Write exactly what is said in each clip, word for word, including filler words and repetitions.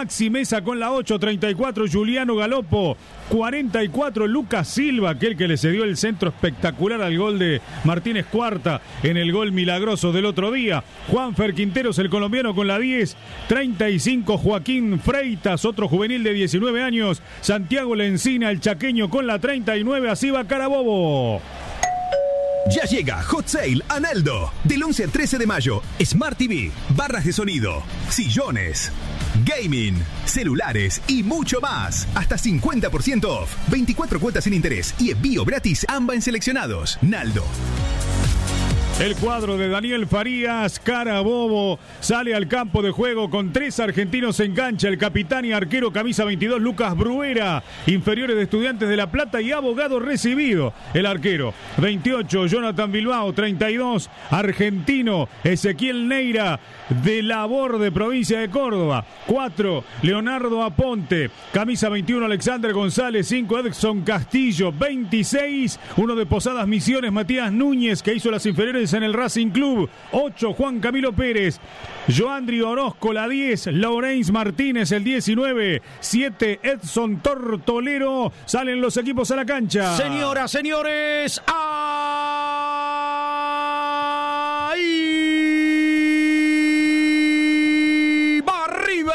Maxi Mesa con la ocho, treinta y cuatro Juliano Galopo, cuarenta y cuatro Lucas Silva, aquel que le cedió el centro espectacular al gol de Martínez Cuarta en el gol milagroso del otro día. Juanfer Quinteros, el colombiano, con la diez, treinta y cinco Joaquín Freitas, otro juvenil de diecinueve años. Santiago Lencina, el chaqueño, con la treinta y nueve. Así va Carabobo. Ya llega Hot Sale a Naldo. Del once al trece de mayo, Smart T V, barras de sonido, sillones, gaming, celulares y mucho más. Hasta cincuenta por ciento off. veinticuatro cuotas sin interés y envío gratis ambas en seleccionados. Naldo. El cuadro de Daniel Farías, Carabobo, sale al campo de juego con tres argentinos en cancha. El capitán y arquero, camisa veintidós, Lucas Bruera, inferiores de Estudiantes de La Plata y abogado recibido. El arquero, veintiocho, Jonathan Bilbao, treinta y dos, argentino, Ezequiel Neira, de Labor de provincia de Córdoba. cuatro, Leonardo Aponte, camisa veintiuno, Alexander González. cinco, Edson Castillo. veintiséis, uno de Posadas Misiones, Matías Núñez, que hizo las inferiores en el Racing Club. ocho, Juan Camilo Pérez. Joandri Orozco, la diez, Laurence Martínez, el diecinueve. siete, Edson Tortolero. Salen los equipos a la cancha. Señoras, señores, ahí va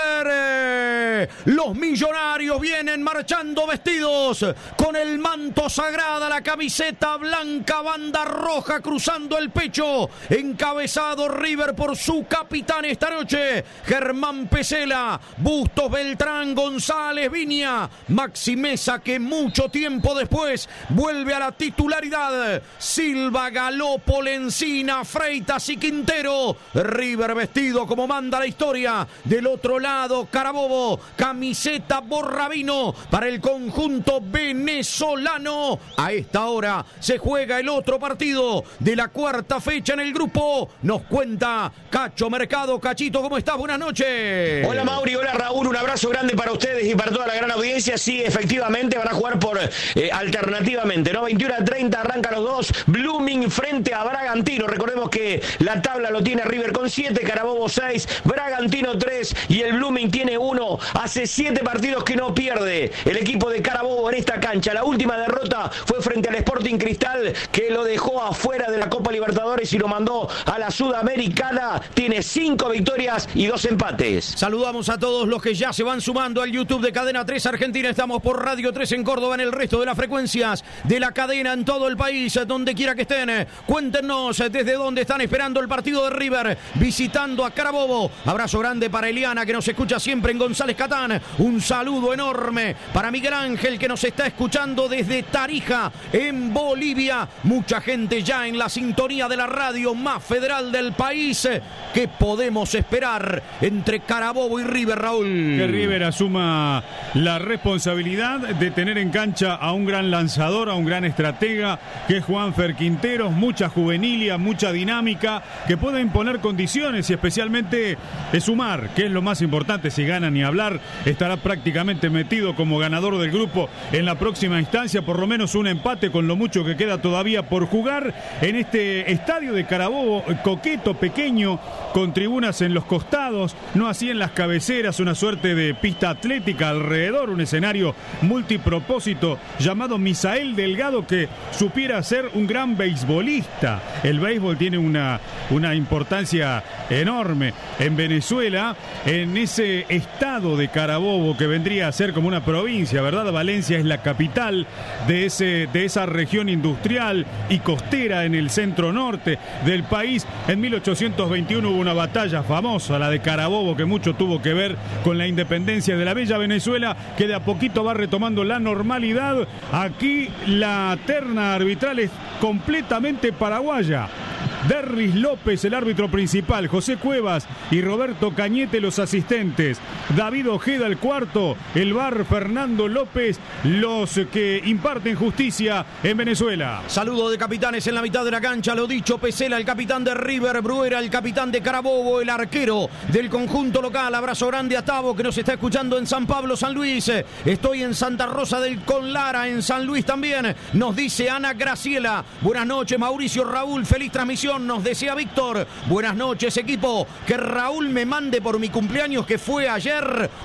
River. Los millonarios vienen marchando vestidos con el manto sagrada, la camiseta blanca, banda roja cruzando el pecho. Encabezado River por su capitán esta noche, Germán Pesela. Bustos, Beltrán, González, Viña, Maxi Mesa, que mucho tiempo después vuelve a la titularidad. Silva, Galopo, Lencina, Freitas y Quintero. River vestido como manda la historia. Del otro lado, Carabobo, camiseta borrabino para el conjunto venezolano. A esta hora se juega el otro partido de la cuarta fecha en el grupo. Nos cuenta Cacho Mercado. Cachito, ¿cómo estás? Buenas noches. Hola Mauri, hola Raúl, un abrazo grande para ustedes y para toda la gran audiencia. Sí, efectivamente van a jugar por eh, alternativamente, ¿no? veintiuno a treinta arrancan los dos. Blooming frente a Bragantino. Recordemos que la tabla lo tiene River con siete, Carabobo seis, Bragantino tres y el Blooming tiene uno. Hace siete partidos que no pierde el equipo de Carabobo en esta cancha. La última derrota fue frente al Sporting Cristal, que lo dejó afuera de la Copa Libertadores y lo mandó a la Sudamericana. Tiene cinco victorias y dos empates. Saludamos a todos los que ya se van sumando al YouTube de Cadena tres Argentina. Estamos por Radio tres en Córdoba, en el resto de las frecuencias de la cadena en todo el país, donde quiera que estén. Cuéntenos desde dónde están esperando el partido de River, visitando a Carabobo. Abrazo grande para Eliana, que nos escucha siempre en González Catán. Un saludo enorme para Miguel Ángel, que nos está escuchando desde Tarija, en Bolivia. Mucha gente ya en la sintonía de la radio más federal del país. ¿Qué podemos esperar entre Carabobo y River, Raúl? Que River asuma la responsabilidad de tener en cancha a un gran lanzador, a un gran estratega, que es Juanfer Quinteros. Mucha juvenilia, mucha dinámica, que puede imponer condiciones y especialmente es sumar, que es lo más importante. Si gana ni hablar, estará prácticamente metido como ganador del grupo en la próxima instancia. Por lo menos un empate con lo mucho que queda todavía por jugar en este estadio de Carabobo, coqueto, pequeño, con tribunas en los costados, no así en las cabeceras, una suerte de pista atlética alrededor, un escenario multipropósito llamado Misael Delgado, que supiera ser un gran beisbolista. El béisbol tiene una, una importancia enorme en Venezuela, en ese estado de Carabobo que vendría a ser como una provincia, ¿verdad? Valencia es la capital de, ese, de esa región industrial y costera en el centro norte del país. En mil ochocientos veintiuno hubo una batalla famosa, la de Carabobo, que mucho tuvo que ver con la independencia de la bella Venezuela, que de a poquito va retomando la normalidad. Aquí la terna arbitral es completamente paraguaya. Derris López, el árbitro principal, José Cuevas y Roberto Cañete, los asistentes, David Ojeda, el cuarto, el V A R Fernando López, los que imparten justicia en Venezuela. Saludo de capitanes en la mitad de la cancha, lo dicho, Pesela, el capitán de River, Bruera, el capitán de Carabobo, el arquero del conjunto local. Abrazo grande a Tavo, que nos está escuchando en San Pablo, San Luis. Estoy en Santa Rosa del Conlara, en San Luis también, nos dice Ana Graciela. Buenas noches, Mauricio, Raúl, feliz transmisión, nos desea Víctor. Buenas noches, equipo. Que Raúl me mande por mi cumpleaños, que fue ayer, un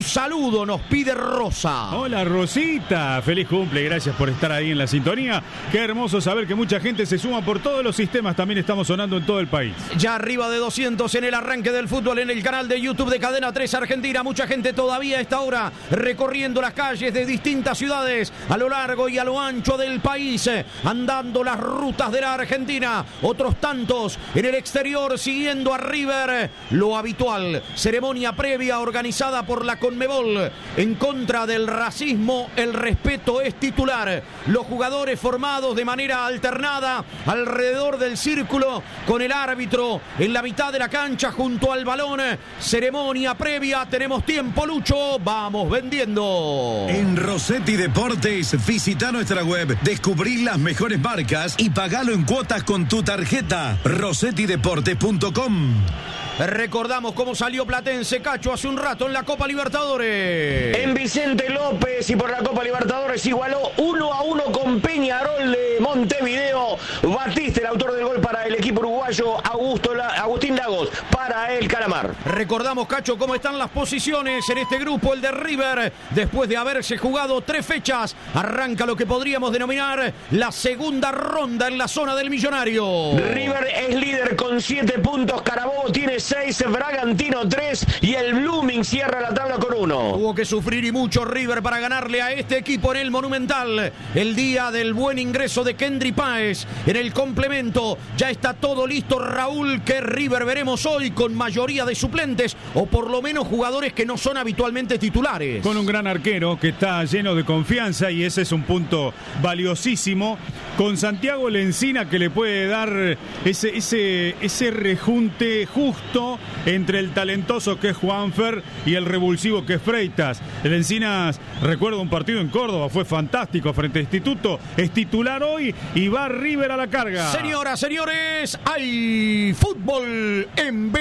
saludo nos pide Rosa. Hola Rosita, feliz cumple, gracias por estar ahí en la sintonía. Qué hermoso saber que mucha gente se suma por todos los sistemas, también estamos sonando en todo el país. Ya arriba de doscientos en el arranque del fútbol en el canal de YouTube de Cadena tres Argentina. Mucha gente todavía a esta hora recorriendo las calles de distintas ciudades a lo largo y a lo ancho del país, andando las rutas de la Argentina. Otros tantos en el exterior siguiendo a River. Lo habitual, ceremonia previa organizada por la Conmebol en contra del racismo. El respeto es titular. Los jugadores formados de manera alternada alrededor del círculo con el árbitro en la mitad de la cancha junto al balón. Ceremonia previa, tenemos tiempo, Lucho, vamos vendiendo. En Rossetti Deportes, visita nuestra web, descubrí las mejores marcas y pagalo en cuotas con tu tarjeta. rossetti deportes punto com. Recordamos cómo salió Platense, Cacho, hace un rato en la Copa Libertadores. En Vicente López y por la Copa Libertadores igualó uno a uno con Peñarol de Montevideo. Batiste, el autor del gol para el equipo uruguayo. Augusto La- Agustín Lagos para el Calamar. Recordamos, Cacho, cómo están las posiciones en este grupo, el de River. Después de haberse jugado tres fechas, arranca lo que podríamos denominar la segunda ronda en la zona del Millonario. River es líder con siete puntos. Carabobo tiene seis, Bragantino tres y el Blooming cierra la tabla con uno. Tuvo que sufrir y mucho River para ganarle a este equipo en el Monumental. El día del buen ingreso de Kendry Páez en el complemento. Ya está todo listo, Raúl, que River veremos hoy con mayoría de suplentes o por lo menos jugadores que no son habitualmente titulares. Con un gran arquero que está lleno de confianza y ese es un punto valiosísimo. Con Santiago Lencina que le puede dar ese, ese, ese rejunte justo entre el talentoso que es Juanfer y el revulsivo que es Freitas. El Encinas, recuerdo un partido en Córdoba, fue fantástico frente a Instituto, es titular hoy y va River a la carga. Señoras, señores, hay fútbol en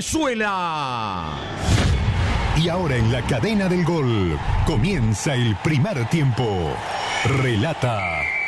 Venezuela. Y ahora en la cadena del gol comienza el primer tiempo. Relata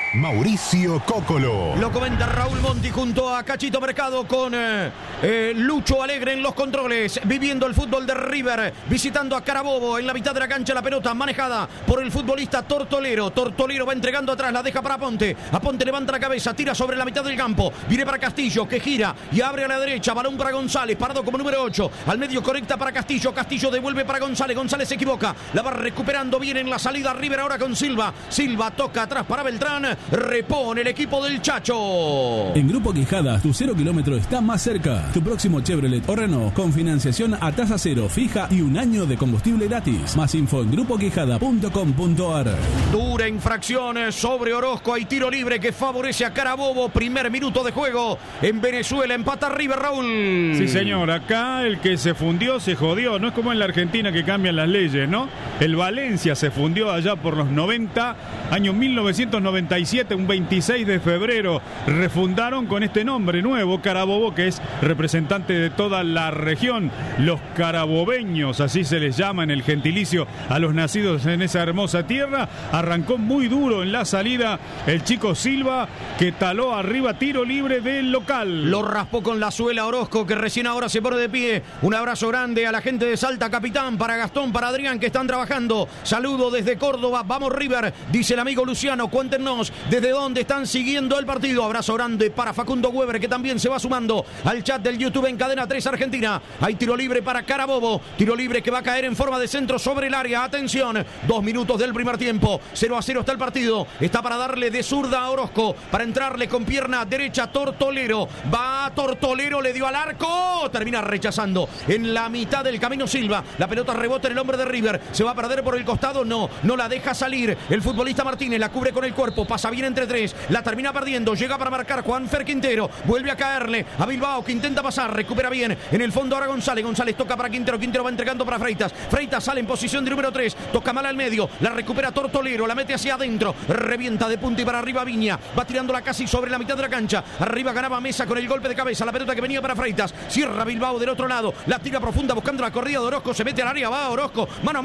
Mauricio Cócolo. Lo comenta Raúl Monti junto a Cachito Mercado con eh, eh, Lucho Alegre en los controles, viviendo el fútbol de River, visitando a Carabobo en la mitad de la cancha, la pelota manejada por el futbolista Tortolero. Tortolero va entregando atrás, la deja para Aponte. Aponte levanta la cabeza, tira sobre la mitad del campo, viene para Castillo que gira y abre a la derecha, balón para González, parado como número ocho, al medio conecta para Castillo, Castillo devuelve para González, González se equivoca, la va recuperando bien en la salida River ahora con Silva, Silva toca atrás para Beltrán, repone el equipo del Chacho. En Grupo Quijada, tu cero kilómetro está más cerca. Tu próximo Chevrolet o Renault con financiación a tasa cero fija y un año de combustible gratis. Más info en grupo quijada punto com punto a r. Dura infracción sobre Orozco, hay tiro libre que favorece a Carabobo. Primer minuto de juego en Venezuela, empata River, Raúl. Sí, señor, acá el que se fundió se jodió. No es como en la Argentina que cambian las leyes, ¿no? El Valencia se fundió allá por los noventa, año mil novecientos noventa y siete, un veintiséis de febrero. Refundaron con este nombre nuevo, Carabobo, que es representante de toda la región. Los carabobeños, así se les llama en el gentilicio a los nacidos en esa hermosa tierra. Arrancó muy duro en la salida el chico Silva, que taló arriba, tiro libre del local. Lo raspó con la suela Orozco, que recién ahora se pone de pie. Un abrazo grande a la gente de Salta, capitán, para Gastón, para Adrián, que están trabajando. Saludo desde Córdoba, vamos River, dice el amigo Luciano. Cuéntenos desde dónde están siguiendo el partido. Abrazo grande para Facundo Weber, que también se va sumando al chat del YouTube en Cadena tres Argentina. Hay tiro libre para Carabobo, tiro libre que va a caer en forma de centro sobre el área. Atención, dos minutos del primer tiempo, cero a cero está el partido. Está para darle de zurda a Orozco, para entrarle con pierna derecha Tortolero. Va Tortolero, le dio al arco, termina rechazando en la mitad del camino Silva. La pelota rebota en el hombre de River, se va a perder por el costado, no, no la deja salir el futbolista Martínez, la cubre con el cuerpo, pasa bien entre tres, la termina perdiendo, llega para marcar Juanfer Quintero, vuelve a caerle a Bilbao, que intenta pasar, recupera bien en el fondo ahora González, González toca para Quintero, Quintero va entregando para Freitas, Freitas sale en posición de número tres, toca mal al medio, la recupera Tortolero, la mete hacia adentro, revienta de punta y para arriba Viña, va tirándola casi sobre la mitad de la cancha, arriba ganaba Mesa con el golpe de cabeza, la pelota que venía para Freitas, cierra Bilbao del otro lado, la tira profunda buscando la corrida de Orozco, se mete al área, va Orozco, mano a mano contra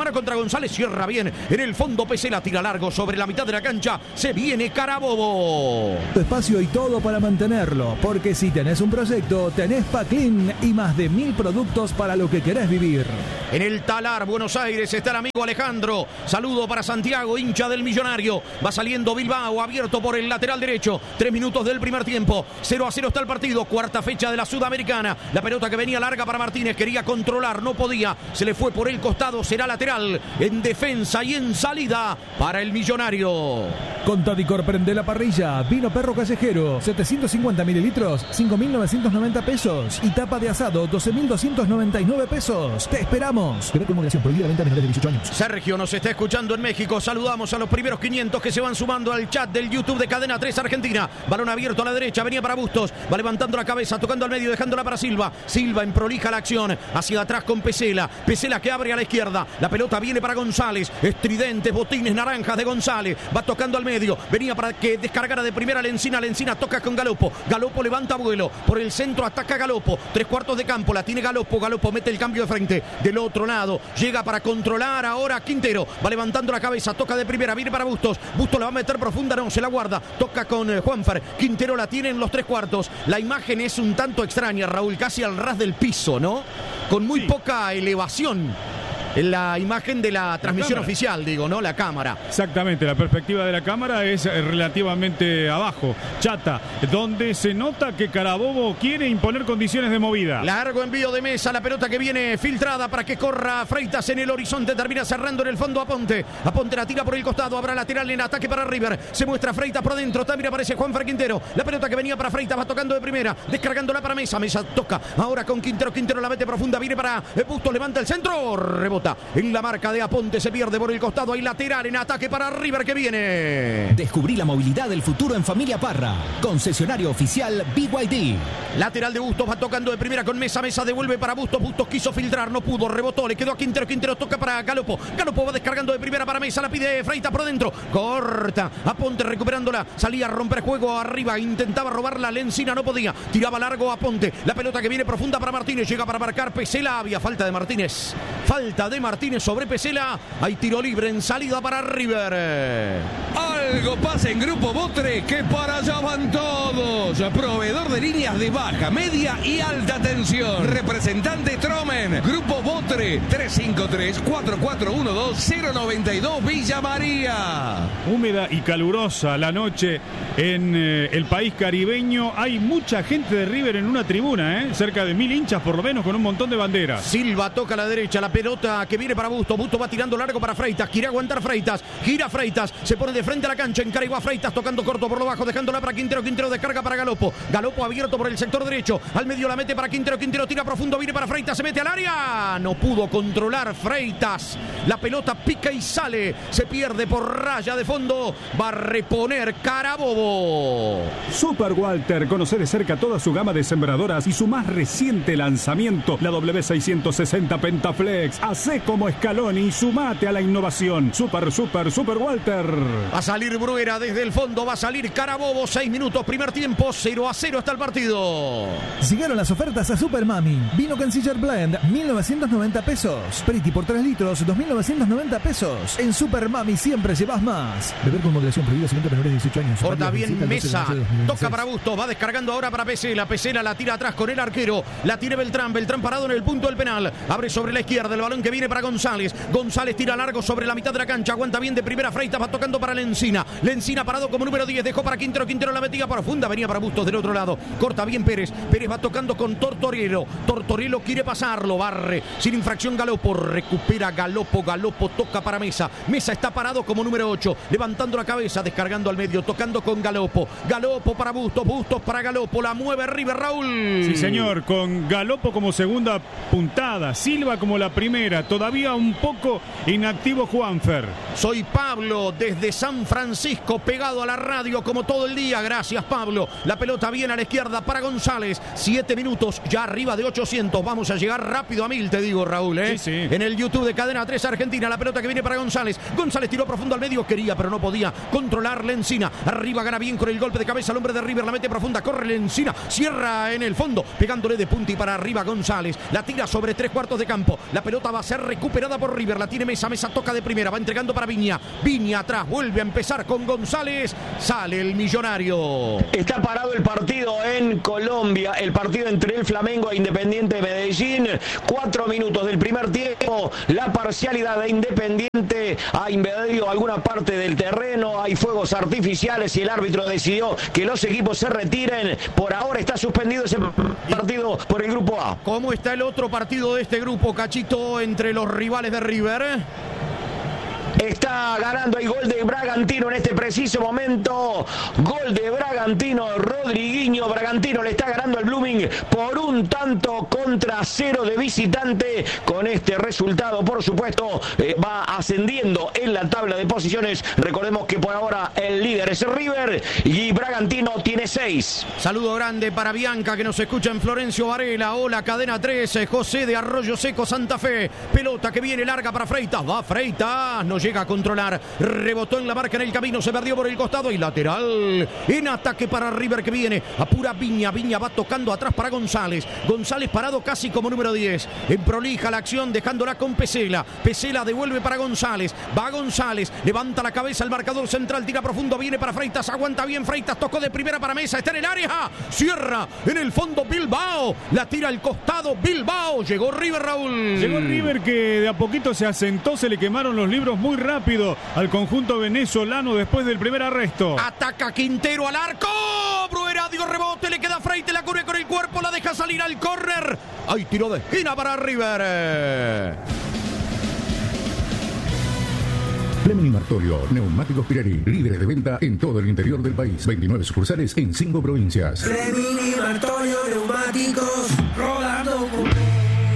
González, cierra bien en el fondo Pesela, tira largo sobre la mitad de la cancha, se viene Carabobo. Tu espacio y todo para mantenerlo, porque si tenés un proyecto, tenés Paclin y más de mil productos para lo que querés vivir. En el Talar, Buenos Aires, está el amigo Alejandro. Saludo para Santiago, hincha del Millonario. Va saliendo Bilbao, abierto por el lateral derecho. Tres minutos del primer tiempo. cero a cero está el partido. Cuarta fecha de la Sudamericana. La pelota que venía larga para Martínez. Quería controlar, no podía. Se le fue por el costado. Será lateral en defensa y en salida para el Millonario. Con Tadicor prende la parrilla. Vino Perro Callejero, setecientos cincuenta mililitros, cinco mil novecientos noventa pesos. Y tapa de asado, doce mil doscientos noventa y nueve pesos. Te esperamos. Beber con moderación, prohibida venta a menores de dieciocho años. Sergio nos está escuchando en México. Saludamos a los primeros quinientos que se van sumando al chat del YouTube de Cadena tres Argentina. Balón abierto a la derecha, venía para Bustos. Va levantando la cabeza, tocando al medio, dejándola para Silva. Silva en prolija la acción. Hacia atrás con Pesela. Pesela que abre a la izquierda. La pelota viene para González. Estridentes botines naranjas de González. Va tocando al medio. Venía para que descargara de primera Lencina. Lencina toca con Galopo. Galopo levanta vuelo. Por el centro ataca Galopo. Tres cuartos de campo. La tiene Galopo. Galopo mete el cambio de frente. Del otro lado. Llega para controlar ahora Quintero. Va levantando la cabeza. Toca de primera. Viene para Bustos. Bustos la va a meter profunda. No, se la guarda. Toca con eh, Juanfer. Quintero la tiene en los tres cuartos. La imagen es un tanto extraña, Raúl. Casi al ras del piso, ¿no? Con muy sí. poca elevación. En la imagen de la transmisión la oficial, digo, ¿no? La cámara. Exactamente, la perspectiva de la cámara es relativamente abajo, chata, donde se nota que Carabobo quiere imponer condiciones de movida. Largo envío de Mesa, la pelota que viene filtrada para que corra Freitas en el horizonte, termina cerrando en el fondo Aponte. Aponte la tira por el costado, habrá lateral en ataque para River. Se muestra Freitas por dentro, también aparece Juanfer Quintero. La pelota que venía para Freitas va tocando de primera, descargándola para Mesa. Mesa toca ahora con Quintero. Quintero la mete profunda, viene para Bustos, levanta el centro, rebota. En la marca de Aponte, se pierde por el costado. Hay lateral en ataque para River que viene. Descubrí la movilidad del futuro en Familia Parra. Concesionario oficial B Y D. Lateral de Bustos, va tocando de primera con Mesa. Mesa devuelve para Bustos. Bustos quiso filtrar, no pudo, rebotó, le quedó a Quintero. Quintero toca para Galopo. Galopo va descargando de primera para Mesa. La pide Freitas por dentro. Corta. Aponte recuperándola. Salía a romper juego arriba. Intentaba robarla. Lencina no podía. Tiraba largo Aponte. La pelota que viene profunda para Martínez. Llega para marcar Pesela. Había falta de Martínez. Falta de Martínez sobre Pesela. Hay tiro libre en salida para River. Algo pasa en Grupo Botre, que para allá van todos. Proveedor de líneas de baja, media y alta tensión. Representante Tromen. Grupo Botre, tres cinco tres, cuatro cuatro uno dos, cero nueve dos, Villa María. Húmeda y calurosa la noche en eh, el país caribeño. Hay mucha gente de River en una tribuna, ¿eh? Cerca de mil hinchas por lo menos, con un montón de banderas. Silva toca a la derecha, la pelota que viene para Bustos. Bustos va tirando largo para Freitas. Quiere aguantar Freitas. Gira Freitas. Se pone de frente a la cancha. Encara igual a Freitas. Tocando corto por lo bajo. Dejándola para Quintero. Quintero descarga para Galopo. Galopo abierto por el sector derecho. Al medio la mete para Quintero. Quintero tira profundo. Viene para Freitas. Se mete al área. No pudo controlar Freitas. La pelota pica y sale. Se pierde por raya de fondo. Va a reponer Carabobo. Super Walter. Conoce de cerca toda su gama de sembradoras y su más reciente lanzamiento, la W seiscientos sesenta Pentaflex. Hacé como Scaloni y sumate a la innovación. Super, super, super Walter. Va a salir Bruera desde el fondo. Va a salir Carabobo. Seis minutos, primer tiempo. cero a cero está el partido. Llegaron las ofertas a Super Mami. Vino Canciller Blend, mil novecientos noventa pesos. Pretty por tres litros, dos mil novecientos noventa pesos. En Super Mami siempre llevas más. Beber con moderación, prohibido a menores de dieciocho años. Corta bien Mesa. Toca para Bustos. Va descargando ahora para Pesela. Pesela la tira atrás con el arquero. La tiene Beltrán. Beltrán parado en el punto del penal. Abre sobre la izquierda el balón que viene para González. González tira largo sobre la mitad de la cancha. Aguanta bien de primera Freitas. Va tocando para Lencina. Lencina parado como número diez. Dejó para Quintero. Quintero la metía profunda. Venía para Bustos del otro lado. Corta bien Pérez. Pérez va tocando con Tortorello. Tortorello quiere pasarlo. Barre. Sin infracción Galopo. Recupera Galopo. Galopo toca para Mesa. Mesa está parado como número ocho. Levantando la cabeza. Descargando al medio. Tocando con Galopo. Galopo para Bustos. Bustos para Galopo. La mueve River, Raúl. Sí, señor. Con Galopo como segunda puntada. Silva como la primera. Todavía un poco inactivo Juanfer. Soy Pablo desde San Francisco. Francisco pegado a la radio como todo el día. Gracias, Pablo. La pelota viene a la izquierda para González. Siete minutos, ya arriba de ochocientos. Vamos a llegar rápido a mil, te digo, Raúl. ¿eh? Sí, sí. En el YouTube de Cadena tres Argentina, la pelota que viene para González. González tiró profundo al medio, quería, pero no podía controlar Lencina. Arriba gana bien con el golpe de cabeza al hombre de River. La mete profunda, corre Lencina. Cierra en el fondo, pegándole de punta y para arriba González. La tira sobre tres cuartos de campo. La pelota va a ser recuperada por River. La tiene Mesa. Mesa toca de primera. Va entregando para Viña. Viña atrás. Vuelve a empezar con González. Sale el millonario. Está parado el partido en Colombia. El partido entre el Flamengo e Independiente de Medellín. Cuatro minutos del primer tiempo. La parcialidad de Independiente ha invadido alguna parte del terreno. Hay fuegos artificiales y el árbitro decidió que los equipos se retiren. Por ahora está suspendido ese partido por el grupo A. ¿Cómo está el otro partido de este grupo, Cachito, entre los rivales de River? Está ganando el gol de Bragantino en este preciso momento. Gol de Bragantino, Rodriguinho. Bragantino le está ganando al Blooming por un tanto contra cero de visitante. Con este resultado, por supuesto, eh, va ascendiendo en la tabla de posiciones. Recordemos que por ahora el líder es River y Bragantino tiene seis. Saludo grande para Bianca, que nos escucha en Florencio Varela. Hola, Cadena trece. José de Arroyo Seco, Santa Fe. Pelota que viene larga para Freitas. Va Freitas. No llega a controlar, rebotó en la marca en el camino, se perdió por el costado y lateral en ataque para River que viene, apura Viña, Viña va tocando atrás para González, González parado casi como número diez, en prolija la acción dejándola con Pesela, Pesela devuelve para González, va González, levanta la cabeza el marcador central, tira profundo, viene para Freitas, aguanta bien Freitas, tocó de primera para Mesa, está en el área, cierra en el fondo Bilbao, la tira al costado Bilbao, llegó River, Raúl. Llegó River que de a poquito se asentó, se le quemaron los libros muy rápido al conjunto venezolano después del primer arresto. Ataca Quintero al arco. Bruera dio rebote, le queda Freite, la cubre con el cuerpo, la deja salir al córner. Hay tiro de esquina para River. Fleming y Martolio, neumáticos Pirelli, líderes de venta en todo el interior del país. veintinueve sucursales en cinco provincias. Fleming y Martolio, neumáticos, rodando con...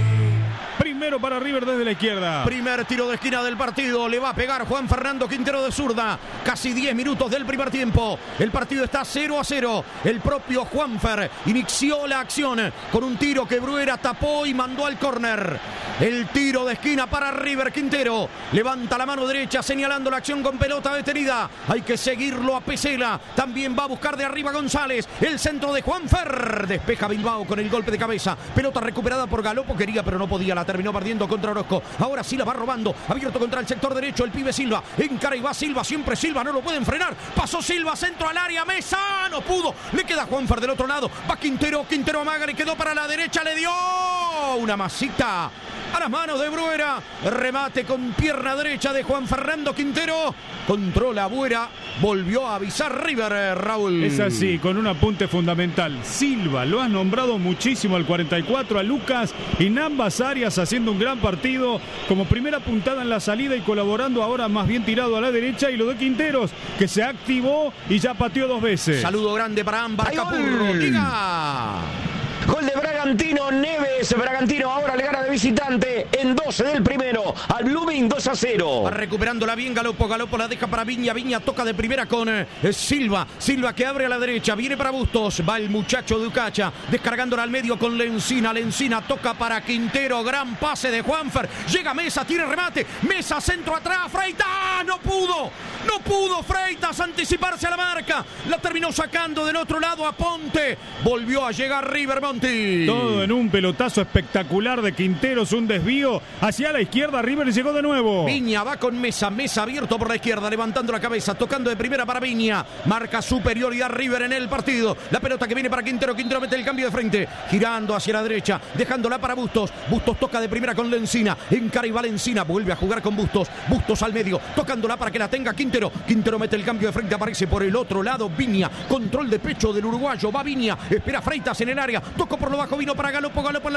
Primero para River desde la izquierda. Primer tiro de esquina del partido. Le va a pegar Juan Fernando Quintero de zurda. Casi diez minutos del primer tiempo. El partido está cero a cero. El propio Juanfer inició la acción con un tiro que Bruera tapó y mandó al córner. El tiro de esquina para River. Quintero levanta la mano derecha señalando la acción con pelota detenida. Hay que seguirlo a Pesela. También va a buscar de arriba González. El centro de Juanfer. Despeja Bilbao con el golpe de cabeza. Pelota recuperada por Galopo. Quería pero no podía. La terminó perdiendo contra Orozco. Ahora sí la va robando. Abierto contra el sector derecho. El pibe Silva. Encara y va Silva. Siempre Silva. No lo pueden frenar. Pasó Silva. Centro al área. Mesa. No pudo. Le queda Juanfer del otro lado. Va Quintero. Quintero amaga. Le quedó para la derecha. Le dio una masita a las manos de Bruera. Remate con pierna derecha de Juan Fernando Quintero. Controla Bruera. Volvió a avisar River, Raúl. Es así, con un apunte fundamental. Silva, lo has nombrado muchísimo al cuarenta y cuatro, a Lucas en ambas áreas haciendo un gran partido. Como primera puntada en la salida y colaborando ahora más bien tirado a la derecha. Y lo de Quinteros, que se activó y ya pateó dos veces. Saludo grande para Ámbar Capurro. Liga. Gol de Bragantino, Neves. Bragantino ahora le gana de visitante en doce del primero al Blooming, dos a cero. Va recuperándola bien Galopo. Galopo la deja para Viña. Viña toca de primera con eh, Silva. Silva que abre a la derecha. Viene para Bustos. Va el muchacho de Ucacha. Descargándola al medio con Lencina. Lencina toca para Quintero. Gran pase de Juanfer. Llega Mesa. Tiene remate. Mesa centro atrás. Freitas. No pudo. No pudo Freitas anticiparse a la marca. La terminó sacando del otro lado a Ponte. Volvió a llegar River Monti. Todo en un pelotazo espectacular de Quinteros, un desvío hacia la izquierda, River llegó de nuevo. Viña va con Mesa, Mesa abierto por la izquierda, levantando la cabeza, tocando de primera para Viña, marca superioridad River en el partido, la pelota que viene para Quintero, Quintero mete el cambio de frente, girando hacia la derecha, dejándola para Bustos, Bustos toca de primera con Lencina, encara y va Lencina, vuelve a jugar con Bustos, Bustos al medio, tocándola para que la tenga Quintero, Quintero mete el cambio de frente, aparece por el otro lado Viña, control de pecho del uruguayo, va Viña, espera Freitas en el área, tocó por lo bajo, vino para Galopo, Galopo en la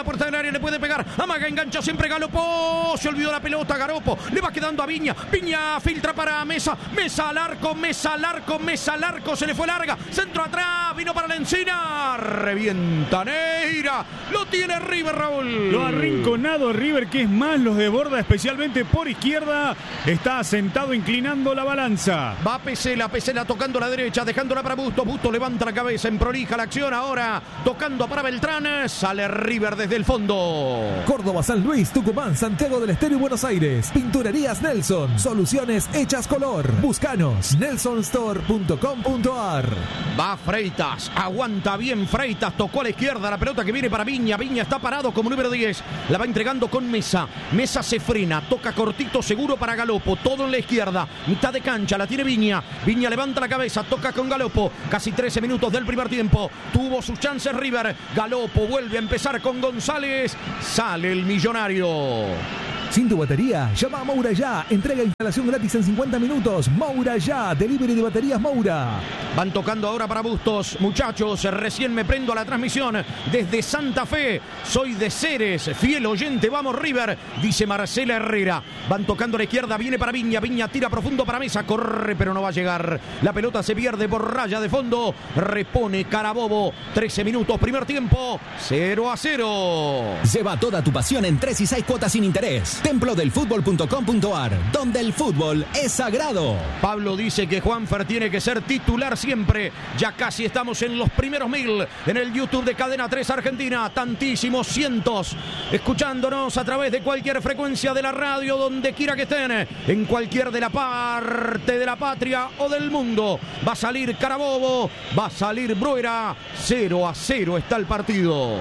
la puerta del área, le puede pegar. Amaga, engancha siempre Galopo. Se olvidó la pelota, Garopo. Le va quedando a Viña. Viña filtra para Mesa. Mesa al arco, Mesa al arco, Mesa al arco. Se le fue larga. Centro atrás. Vino para la Encina. Revienta Neira. Lo tiene River, Raúl. Lo ha arrinconado River, que es más, los desborda especialmente por izquierda. Está sentado inclinando la balanza. Va Pesela, Pesela tocando la derecha, dejándola para Bustos. Bustos levanta la cabeza, en prolija la acción. Ahora tocando para Beltrán. Sale River desde el fondo. Córdoba, San Luis, Tucumán, Santiago del Estero y Buenos Aires. Pinturerías Nelson. Soluciones hechas color. Búscanos. nelson store punto com punto ar. Va Freitas. Aguanta bien Freitas. Tocó a la izquierda la pelota que viene para Viña. Viña está parado como número diez. La va entregando con Mesa. Mesa se frena. Toca cortito seguro para Galopo. Todo en la izquierda. Mitad de cancha. La tiene Viña. Viña levanta la cabeza. Toca con Galopo. Casi trece minutos del primer tiempo. Tuvo sus chances River. Galopo vuelve a empezar con González. Sale el millonario. Sin tu batería, llama a Moura Ya. Entrega e instalación gratis en cincuenta minutos. Moura Ya, delivery de baterías Moura. Van tocando ahora para Bustos. Muchachos, recién me prendo a la transmisión desde Santa Fe. Soy de Ceres, fiel oyente. Vamos River, dice Marcela Herrera. Van tocando a la izquierda, viene para Viña. Viña tira profundo para Mesa. Corre, pero no va a llegar. La pelota se pierde por raya de fondo. Repone Carabobo. trece minutos, primer tiempo. cero a cero. Lleva toda tu pasión en tres y seis cuotas sin interés. templo del fútbol punto com punto ar, donde el fútbol es sagrado. Pablo dice que Juanfer tiene que ser titular siempre. Ya casi estamos en los primeros mil en el YouTube de Cadena tres Argentina. Tantísimos cientos escuchándonos a través de cualquier frecuencia de la radio, donde quiera que estén, en cualquier de la parte de la patria o del mundo. Va a salir Carabobo, va a salir Bruera. cero a cero está el partido.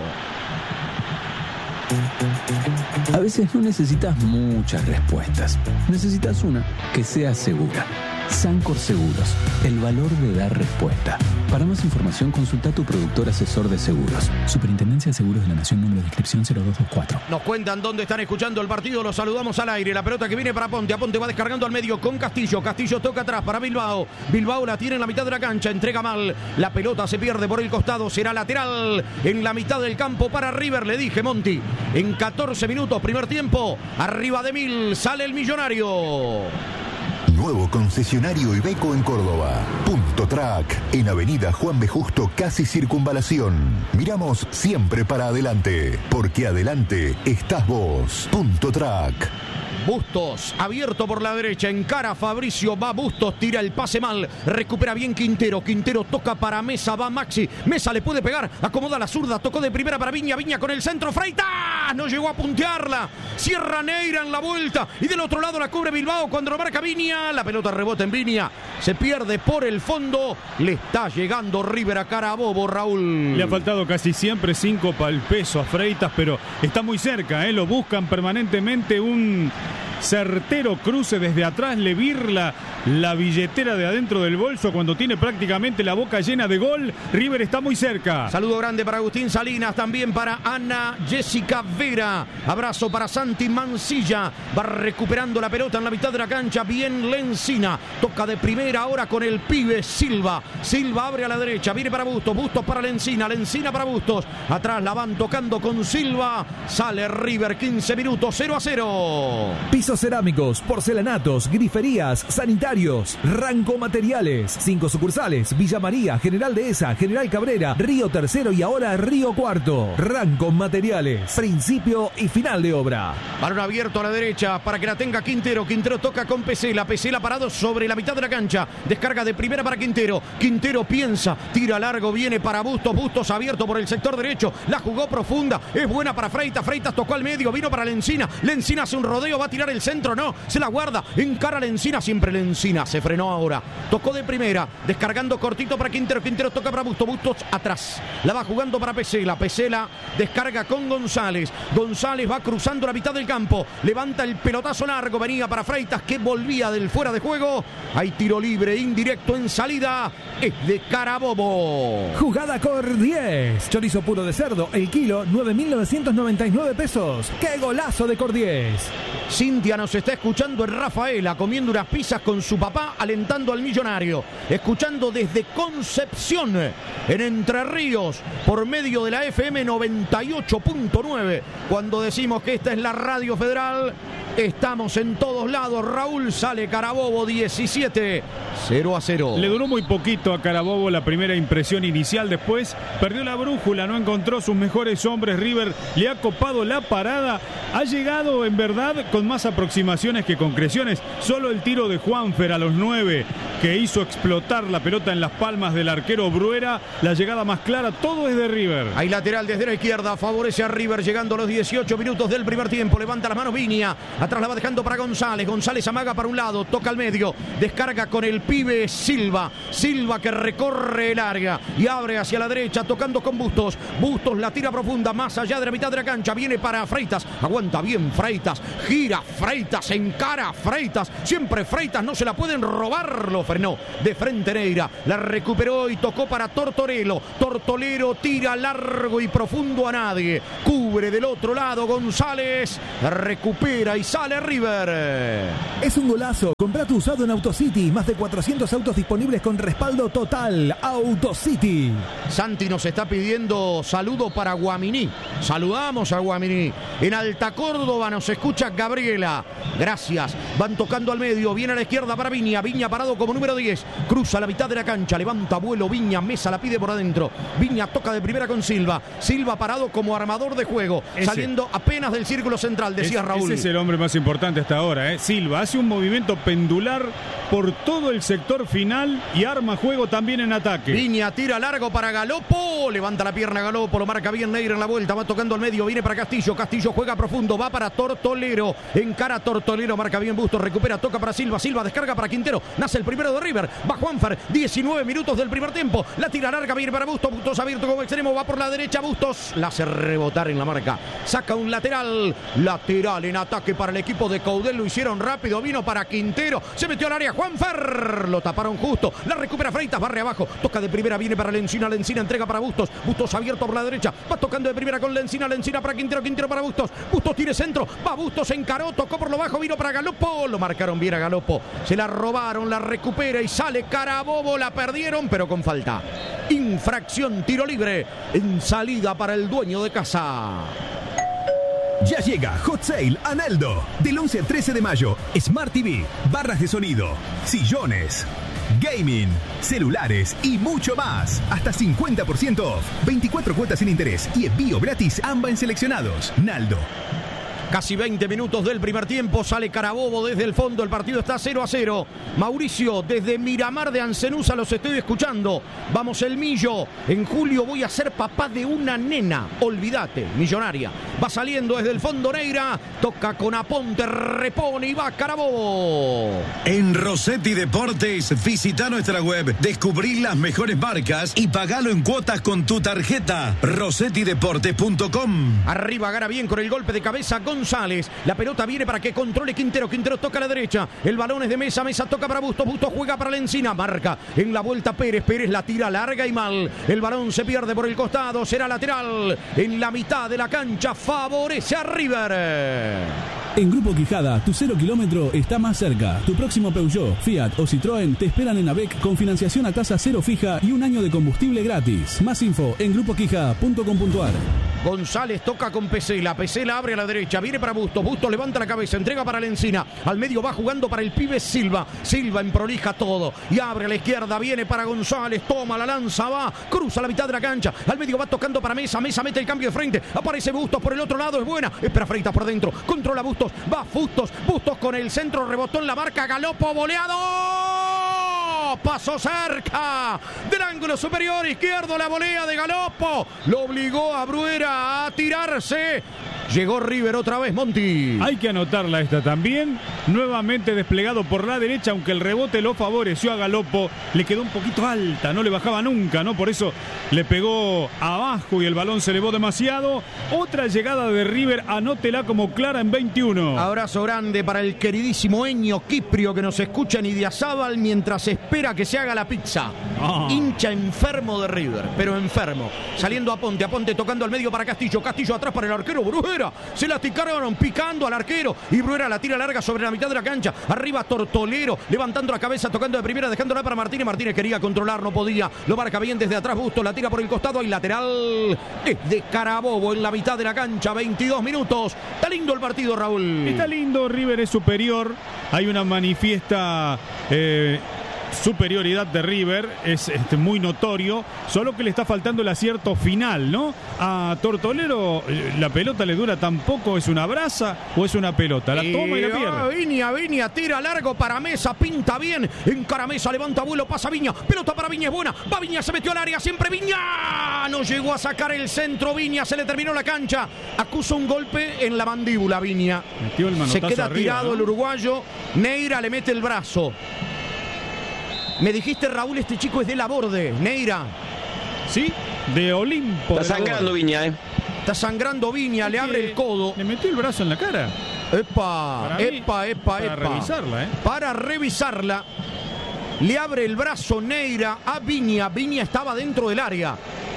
A veces no necesitas muchas respuestas. Necesitas una que sea segura. Sancor Seguros, el valor de dar respuesta. Para más información, consulta a tu productor asesor de seguros. Superintendencia de Seguros de la Nación, número de inscripción cero dos dos cuatro. Nos cuentan dónde están escuchando el partido, los saludamos al aire. La pelota que viene para Ponte, Aponte va descargando al medio con Castillo. Castillo toca atrás para Bilbao. Bilbao la tiene en la mitad de la cancha, entrega mal. La pelota se pierde por el costado, será lateral en la mitad del campo para River. Le dije, Monti, en catorce minutos, primer tiempo, arriba de mil, sale el millonario. Nuevo concesionario Iveco en Córdoba. Punto Track, en Avenida Juan B. Justo, casi Circunvalación. Miramos siempre para adelante, porque adelante estás vos. Punto Track. Bustos, abierto por la derecha, encara Fabricio, va Bustos, tira el pase mal, recupera bien Quintero, Quintero toca para Mesa, va Maxi, Mesa le puede pegar, acomoda la zurda, tocó de primera para Viña, Viña con el centro, Freitas, no llegó a puntearla, cierra Neira en la vuelta, y del otro lado la cubre Bilbao cuando lo marca Viña, la pelota rebota en Viña, se pierde por el fondo, le está llegando River a Carabobo, Raúl. Le ha faltado casi siempre cinco para el peso a Freitas, pero está muy cerca, ¿eh? Lo buscan permanentemente, un certero cruce desde atrás, le virla la billetera de adentro del bolso cuando tiene prácticamente la boca llena de gol. River está muy cerca. Saludo grande para Agustín Salinas, también para Ana Jessica Vera. Abrazo para Santi Mancilla. Va recuperando la pelota en la mitad de la cancha. Bien Lencina. Toca de primera ahora con el pibe Silva. Silva abre a la derecha. Viene para Bustos. Bustos para Lencina. Lencina para Bustos. Atrás la van tocando con Silva. Sale River. quince minutos. cero a cero. Pisos cerámicos, porcelanatos, griferías, sanitarios, Ranco Materiales, cinco sucursales, Villa María, General Dehesa, General Cabrera, Río Tercero y ahora Río Cuarto. Ranco Materiales, principio y final de obra. Balón abierto a la derecha para que la tenga Quintero. Quintero toca con Pesela. Pesela parado sobre la mitad de la cancha. Descarga de primera para Quintero. Quintero piensa, tira largo, viene para Bustos. Bustos abierto por el sector derecho. La jugó profunda. Es buena para Freitas. Freitas tocó al medio, vino para Lencina. Lencina hace un rodeo, va a tirar el centro, no, se la guarda, encara Lencina, siempre Lencina, se frenó ahora, tocó de primera, descargando cortito para Quintero, Quintero toca para Bustos, Bustos atrás, la va jugando para Pesela, Pesela descarga con González, González va cruzando la mitad del campo, levanta el pelotazo largo, venía para Freitas que volvía del fuera de juego, hay tiro libre indirecto en salida, es de Carabobo. Jugada Cor diez, chorizo puro de cerdo, el kilo nueve mil novecientos noventa y nueve pesos, qué golazo de Cor diez. Cintia Cintia nos está escuchando en Rafaela, comiendo unas pizzas con su papá, alentando al Millonario. Escuchando desde Concepción, en Entre Ríos, por medio de la F M noventa y ocho punto nueve. Cuando decimos que esta es la Radio Federal, estamos en todos lados. Raúl sale Carabobo diecisiete, cero a cero. Le duró muy poquito a Carabobo la primera impresión inicial. Después perdió la brújula, no encontró sus mejores hombres. River le ha copado la parada. Ha llegado en verdad con más aproximaciones que concreciones. Solo el tiro de Juanfer a los nueve, que hizo explotar la pelota en las palmas del arquero Bruera. La llegada más clara, todo es de River. Hay lateral desde la izquierda, favorece a River llegando a los dieciocho minutos del primer tiempo. Levanta las manos Viña, atrás la va dejando para González. González amaga para un lado, toca al medio, descarga con el pibe Silva. Silva que recorre el área y abre hacia la derecha, tocando con Bustos. Bustos la tira profunda, más allá de la mitad de la cancha. Viene para Freitas, aguanta bien Freitas, gira Freitas, encara Freitas. Siempre Freitas, no se la pueden robar. Lo frenó de frente Neira, la recuperó y tocó para Tortorelo. Tortolero tira largo y profundo a nadie. Cubre del otro lado González, recupera y sale River. Es un golazo. Comprá tu usado en AutoCity. Más de cuatrocientos autos disponibles con respaldo total. AutoCity. Santi nos está pidiendo saludo para Guaminí. Saludamos a Guaminí. En Alta Córdoba nos escucha Gabriela. Gracias. Van tocando al medio. Viene a la izquierda para Viña. Viña parado como número diez. Cruza la mitad de la cancha. Levanta vuelo Viña. Mesa la pide por adentro. Viña toca de primera con Silva. Silva parado como armador de juego. Ese. Saliendo apenas del círculo central, decía es, Raúl. Ese es el hombre más importante hasta ahora. ¿eh? Silva hace un movimiento pendular por todo el sector final y arma juego también en ataque. Viña tira largo para Galopo. Levanta la pierna Galopo. Lo marca bien Neira en la vuelta. Va tocando al medio. Viene para Castillo. Castillo juega profundo. Va para Tortolero. Encara Tortolero. Marca bien Bustos. Recupera. Toca para Silva. Silva descarga para Quintero. Nace el primero de River. Va Juanfer. diecinueve minutos del primer tiempo. La tira larga. Viene para Bustos. Bustos abierto como extremo. Va por la derecha. Bustos la hace rebotar en la marca. Saca un lateral. Lateral en ataque para el equipo de Caudel. Lo hicieron rápido. Vino para Quintero. Se metió al área. Juanfer. Lo taparon justo. La recupera Freitas. Barre abajo. Toca de primera. Viene para Lencina. Lencina entrega para Bustos. Bustos abierto por la derecha. Va tocando de primera con Lencina. Lencina para Quintero. Quintero para Bustos. Bustos tiene centro. Va Bustos. Encaró. Tocó por lo bajo. Vino para Galopo. Lo marcaron bien a Galopo. Se la robaron. La recupera y sale Carabobo. La perdieron, pero con falta. Infracción. Tiro libre. En salida para el dueño de casa. Ya llega Hot Sale Analdo. Del once al trece de mayo. Smart T V, barras de sonido, sillones, gaming, celulares y mucho más. Hasta cincuenta por ciento off. veinticuatro cuotas sin interés y envío gratis AMBA en seleccionados. Naldo. Casi veinte minutos del primer tiempo, sale Carabobo desde el fondo, el partido está cero a cero. Mauricio, desde Miramar de Ancenusa los estoy escuchando. Vamos el Millo, en julio voy a ser papá de una nena, olvídate, millonaria. Va saliendo desde el fondo Neira, toca con Aponte, repone y va Carabobo. En Rossetti Deportes, visita nuestra web, descubrí las mejores marcas y pagalo en cuotas con tu tarjeta. rossetti deportes punto com. Arriba gana bien con el golpe de cabeza con González, la pelota viene para que controle Quintero, Quintero toca a la derecha, el balón es de Mesa, Mesa toca para Bustos, Bustos juega para Lencina, marca en la vuelta Pérez, Pérez la tira larga y mal, el balón se pierde por el costado, será lateral, en la mitad de la cancha, favorece a River. En Grupo Quijada, tu cero kilómetro está más cerca. Tu próximo Peugeot, Fiat o Citroën te esperan en AVEC con financiación a tasa cero fija y un año de combustible gratis. Más info en grupo quijada punto com punto a r. González toca con Pesela, Pesela abre a la derecha, viene para Bustos, Bustos levanta la cabeza, entrega para Lencina, al medio va jugando para el pibe Silva, Silva emprolija todo y abre a la izquierda, viene para González, toma la lanza, va, cruza la mitad de la cancha, al medio va tocando para Mesa, Mesa mete el cambio de frente, aparece Bustos por el otro lado, es buena, espera Freitas por dentro, controla Bustos, va Bustos, Bustos con el centro, rebotó en la marca, Galopo, voleado, pasó cerca del ángulo superior izquierdo, la volea de Galopo, lo obligó a Bruera a tirarse. Llegó River otra vez, Monti. Hay que anotarla esta también. Nuevamente desplegado por la derecha, aunque el rebote lo favoreció a Galopo. Le quedó un poquito alta, no le bajaba nunca, ¿no? Por eso le pegó abajo y el balón se elevó demasiado. Otra llegada de River, anótela como clara en veintiuno. Abrazo grande para el queridísimo Eño Kiprio que nos escucha en Idiazábal mientras espera que se haga la pizza. Oh. Hincha enfermo de River, pero enfermo. Saliendo a Ponte, a Ponte tocando al medio para Castillo. Castillo atrás para el arquero Bruera. Bruera. Se la ticaron picando al arquero y Bruera la tira larga sobre la mitad de la cancha. Arriba Tortolero, levantando la cabeza, tocando de primera, dejándola para Martínez. Martínez quería controlar, no podía. Lo marca bien desde atrás Bustos, la tira por el costado. Hay lateral. Es de Carabobo en la mitad de la cancha. veintidós minutos. Está lindo el partido, Raúl. Está lindo, River es superior. Hay una manifiesta eh, superioridad de River, es este, muy notorio, solo que le está faltando el acierto final, ¿no? A Tortolero la pelota le dura tan poco, ¿es una brasa o es una pelota? La toma y la pierde. Viña, Viña, tira largo para Mesa, pinta bien, encara Mesa, levanta vuelo, pasa Viña, pelota para Viña, es buena, va Viña, se metió al área, siempre Viña, no llegó a sacar el centro Viña, se le terminó la cancha, acusa un golpe en la mandíbula Viña, metió el manotazo se queda arriba, tirado, ¿no? El uruguayo, Neira le mete el brazo. Me dijiste, Raúl, este chico es de Laborde, Neira. ¿Sí? De Olimpo. Está sangrando Viña, ¿eh? Está sangrando Viña, le abre el codo. Le metió el brazo en la cara. Epa, Para mí, epa, epa, para epa. Para revisarla, ¿eh? Para revisarla. Le abre el brazo Neira a Viña. Viña estaba dentro del área.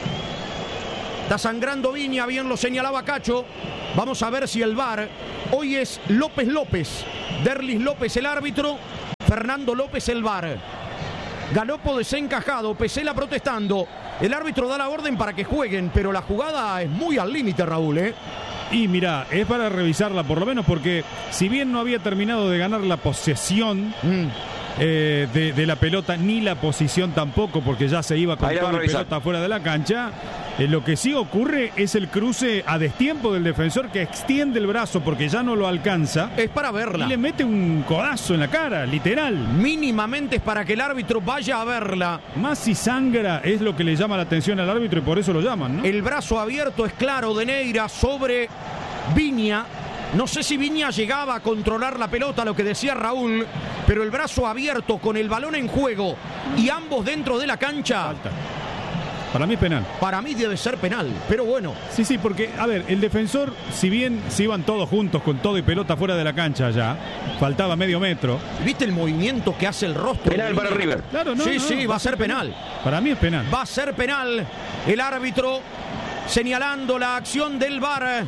Está sangrando Viña, bien lo señalaba Cacho. Vamos a ver si el V A R. Hoy es López López. Derlis López el árbitro. Fernando López el V A R. Galopo desencajado, Pesela protestando. El árbitro da la orden para que jueguen, pero la jugada es muy al límite, Raúl, ¿eh? Y mira, es para revisarla por lo menos porque si bien no había terminado de ganar la posesión mm. eh, de, de la pelota, ni la posición tampoco, porque ya se iba con toda la pelota fuera de la cancha, eh, lo que sí ocurre es el cruce a destiempo del defensor que extiende el brazo porque ya no lo alcanza. Es para verla. Y le mete un codazo en la cara, literal. Mínimamente es para que el árbitro vaya a verla. Más si sangra es lo que le llama la atención al árbitro y por eso lo llaman, ¿no? El brazo abierto es claro de Neira sobre Viña. No sé si Viña llegaba a controlar la pelota, lo que decía Raúl, pero el brazo abierto con el balón en juego y ambos dentro de la cancha. Falta. Para mí es penal. Para mí debe ser penal, pero bueno. Sí, sí, porque, a ver, el defensor, si bien se iban todos juntos con todo y pelota fuera de la cancha ya, faltaba medio metro. ¿Viste el movimiento que hace el rostro? Penal para River. Claro, no, sí, no, sí, no, va a ser penal. penal. Para mí es penal. Va a ser penal. El árbitro señalando la acción del V A R.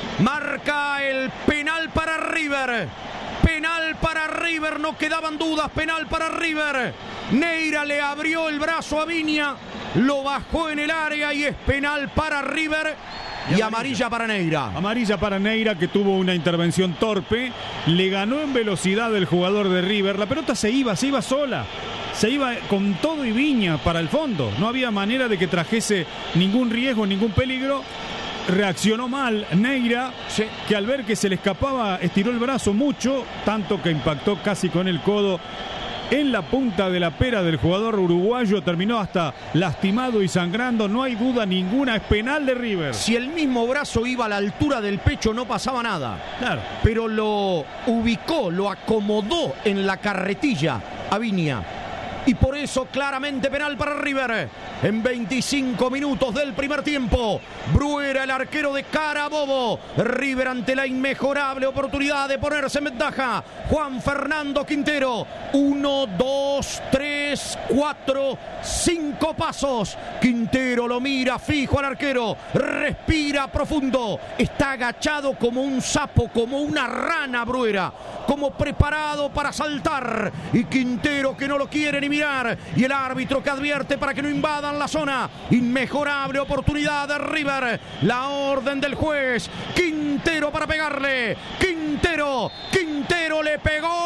Marca el penal para River. Penal para River, no quedaban dudas. Penal para River. Neira le abrió el brazo a Viña, lo bajó en el área y es penal para River. Y, y amarilla. amarilla para Neira. Amarilla para Neira, que tuvo una intervención torpe. Le ganó en velocidad el jugador de River. La pelota se iba, se iba sola. Se iba con todo y Viña para el fondo. No había manera de que trajese ningún riesgo, ningún peligro. Reaccionó mal Neira, sí. que al ver que se le escapaba estiró el brazo mucho, tanto que impactó casi con el codo en la punta de la pera del jugador uruguayo, terminó hasta lastimado y sangrando. No hay duda ninguna, es penal de River. Si el mismo brazo iba a la altura del pecho no pasaba nada, claro, pero lo ubicó, lo acomodó en la carretilla a Viña. Y por eso claramente penal para River. En veinticinco minutos del primer tiempo, Bruera, el arquero de Carabobo. River ante la inmejorable oportunidad de ponerse en ventaja. Juan Fernando Quintero. Uno, dos, tres, cuatro, cinco pasos. Quintero lo mira fijo al arquero. Respira profundo. Está agachado como un sapo, como una rana Bruera. Como preparado para saltar. Y Quintero que no lo quiere ni mirar, y el árbitro que advierte para que no invadan la zona. Inmejorable oportunidad de River. La orden del juez. Quintero para pegarle. Quintero. Quintero le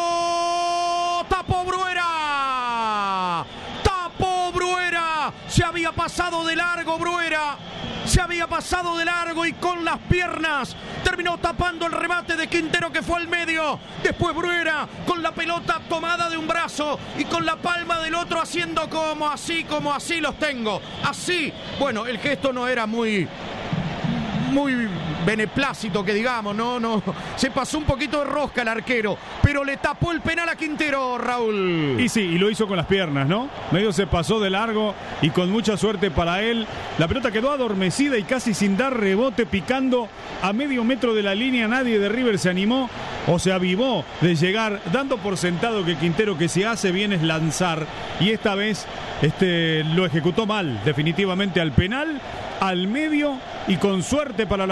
pegó. Tapó Bruera. Tapó Bruera. Se había pasado de largo Bruera. Se había pasado de largo y con las piernas terminó tapando el remate de Quintero, que fue al medio. Después Bruera con la pelota tomada de un brazo y con la palma del otro haciendo como así, como así los tengo. Así. Bueno, el gesto no era muy... muy beneplácito, que digamos, no, no, se pasó un poquito de rosca el arquero, pero le tapó el penal a Quintero, Raúl. Y sí, y lo hizo con las piernas, ¿no? Medio se pasó de largo y con mucha suerte para él. La pelota quedó adormecida y casi sin dar rebote, picando a medio metro de la línea. Nadie de River se animó o se avivó de llegar, dando por sentado que Quintero, que se hace bien es lanzar, y esta vez este, lo ejecutó mal, definitivamente al penal, al medio, y con suerte para el arquero con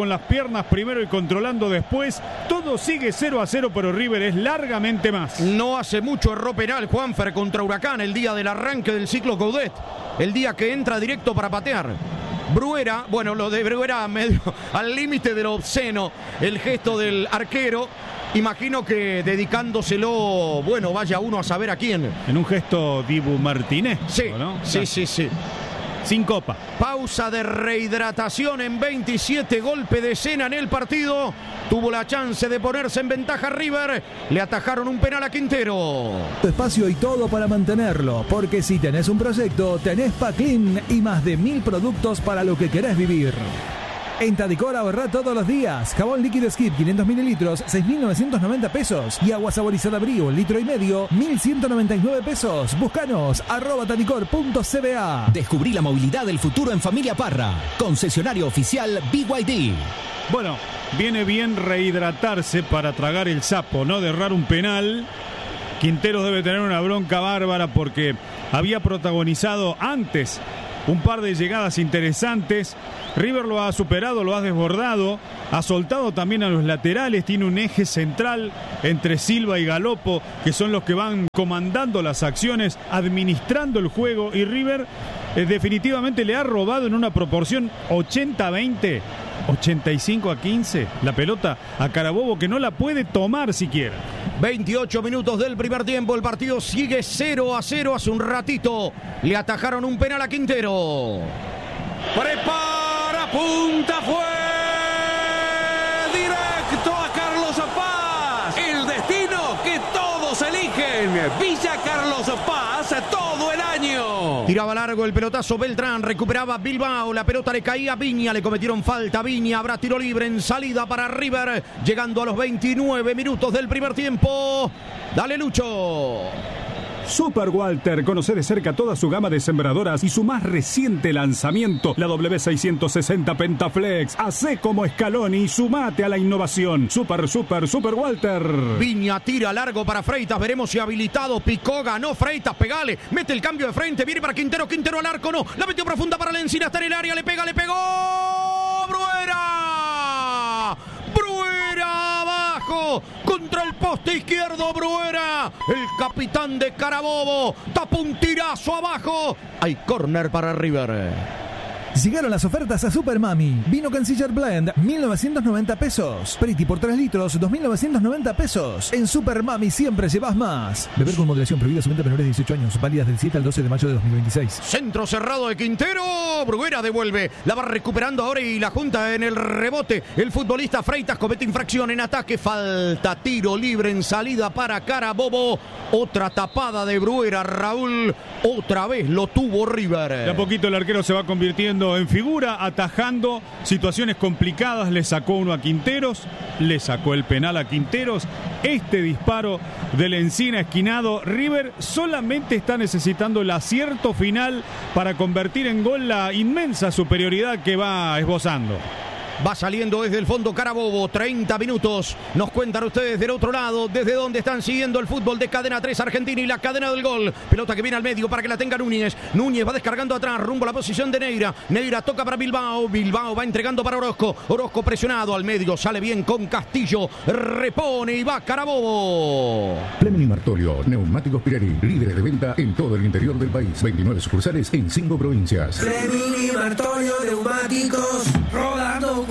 con las piernas primero y controlando después. Todo sigue cero a cero, pero River es largamente más. No hace mucho erró penal Juanfer contra Huracán el día del arranque del ciclo Coudet. El día que entra directo para patear. Bruera, bueno, lo de Bruera medio al límite de lo obsceno. El gesto del arquero. Imagino que dedicándoselo, bueno, vaya uno a saber a quién. En un gesto Dibu Martínez. Sí, ¿no? sí, sí, sí. Sin copa. Pausa de rehidratación en veintisiete, golpe de escena en el partido. Tuvo la chance de ponerse en ventaja River. Le atajaron un penal a Quintero. Espacio y todo para mantenerlo, porque si tenés un proyecto, tenés Paclin y más de mil productos para lo que querés vivir. En Tadicor ahorrá todos los días. Jabón líquido Skip quinientos mililitros, seis mil novecientos noventa pesos. Y agua saborizada Brio, litro y medio, mil ciento noventa y nueve pesos. Búscanos, arroba tadicor punto c b a. Descubrí la movilidad del futuro en Familia Parra. Concesionario oficial B Y D. Bueno, viene bien rehidratarse para tragar el sapo, ¿no? De errar un penal. Quinteros debe tener una bronca bárbara porque había protagonizado antes un par de llegadas interesantes. River lo ha superado, lo ha desbordado, ha soltado también a los laterales, tiene un eje central entre Silva y Galopo, que son los que van comandando las acciones, administrando el juego, y River eh, definitivamente le ha robado en una proporción ochenta a veinte, ochenta y cinco a quince la pelota a Carabobo, que no la puede tomar siquiera. veintiocho minutos del primer tiempo, el partido sigue cero a cero. Hace un ratito le atajaron un penal a Quintero. Prepara, punta, fue directo a Carlos Paz. El destino que todos eligen. Villa Carlos Paz todo el año. Tiraba largo el pelotazo Beltrán, recuperaba Bilbao, la pelota le caía a Viña, le cometieron falta a Viña, habrá tiro libre en salida para River, llegando a los veintinueve minutos del primer tiempo. Dale, Lucho. Super Walter, conoce de cerca toda su gama de sembradoras y su más reciente lanzamiento, la W seiscientos sesenta Pentaflex. Hacé como Scaloni y sumate a la innovación. Super, super, Super Walter. Viña tira largo para Freitas, veremos si habilitado, picó, ganó Freitas, pegale, mete el cambio de frente, viene para Quintero, Quintero al arco, no, la metió profunda para la Encina, está en el área, le pega, le pegó, Bruera, Bruera abajo, contra el poste izquierdo, Bruera, el capitán de Carabobo, tapa un tirazo abajo, hay córner para River. Llegaron las ofertas a Super Mami. Vino Canciller Blend, mil novecientos noventa pesos. Pretty por tres litros, dos mil novecientos noventa pesos. En Super Mami siempre llevas más. Beber con moderación, prohibida su venta a menores de dieciocho años. Válidas del siete al doce de mayo de dos mil veintiséis. Centro cerrado de Quintero. Bruguera devuelve. La va recuperando ahora y la junta en el rebote. El futbolista Freitas comete infracción en ataque. Falta, tiro libre en salida para Carabobo. Otra tapada de Bruguera, Raúl. Otra vez lo tuvo River. De a poquito el arquero se va convirtiendo en figura, atajando situaciones complicadas. Le sacó uno a Quinteros, le sacó el penal a Quinteros. Este disparo del Encina esquinado. River solamente está necesitando el acierto final para convertir en gol la inmensa superioridad que va esbozando. Va saliendo desde el fondo Carabobo, treinta minutos. Nos cuentan ustedes del otro lado, desde donde están siguiendo el fútbol de Cadena tres Argentina y la cadena del gol. Pelota que viene al medio para que la tenga Núñez. Núñez va descargando atrás, rumbo a la posición de Neira. Neira toca para Bilbao. Bilbao va entregando para Orozco. Orozco presionado al medio, sale bien con Castillo. Repone y va Carabobo. Fleming y Martolio, neumáticos Pirelli, líderes de venta en todo el interior del país. veintinueve sucursales en cinco provincias. Fleming y Martolio, neumáticos, rodando.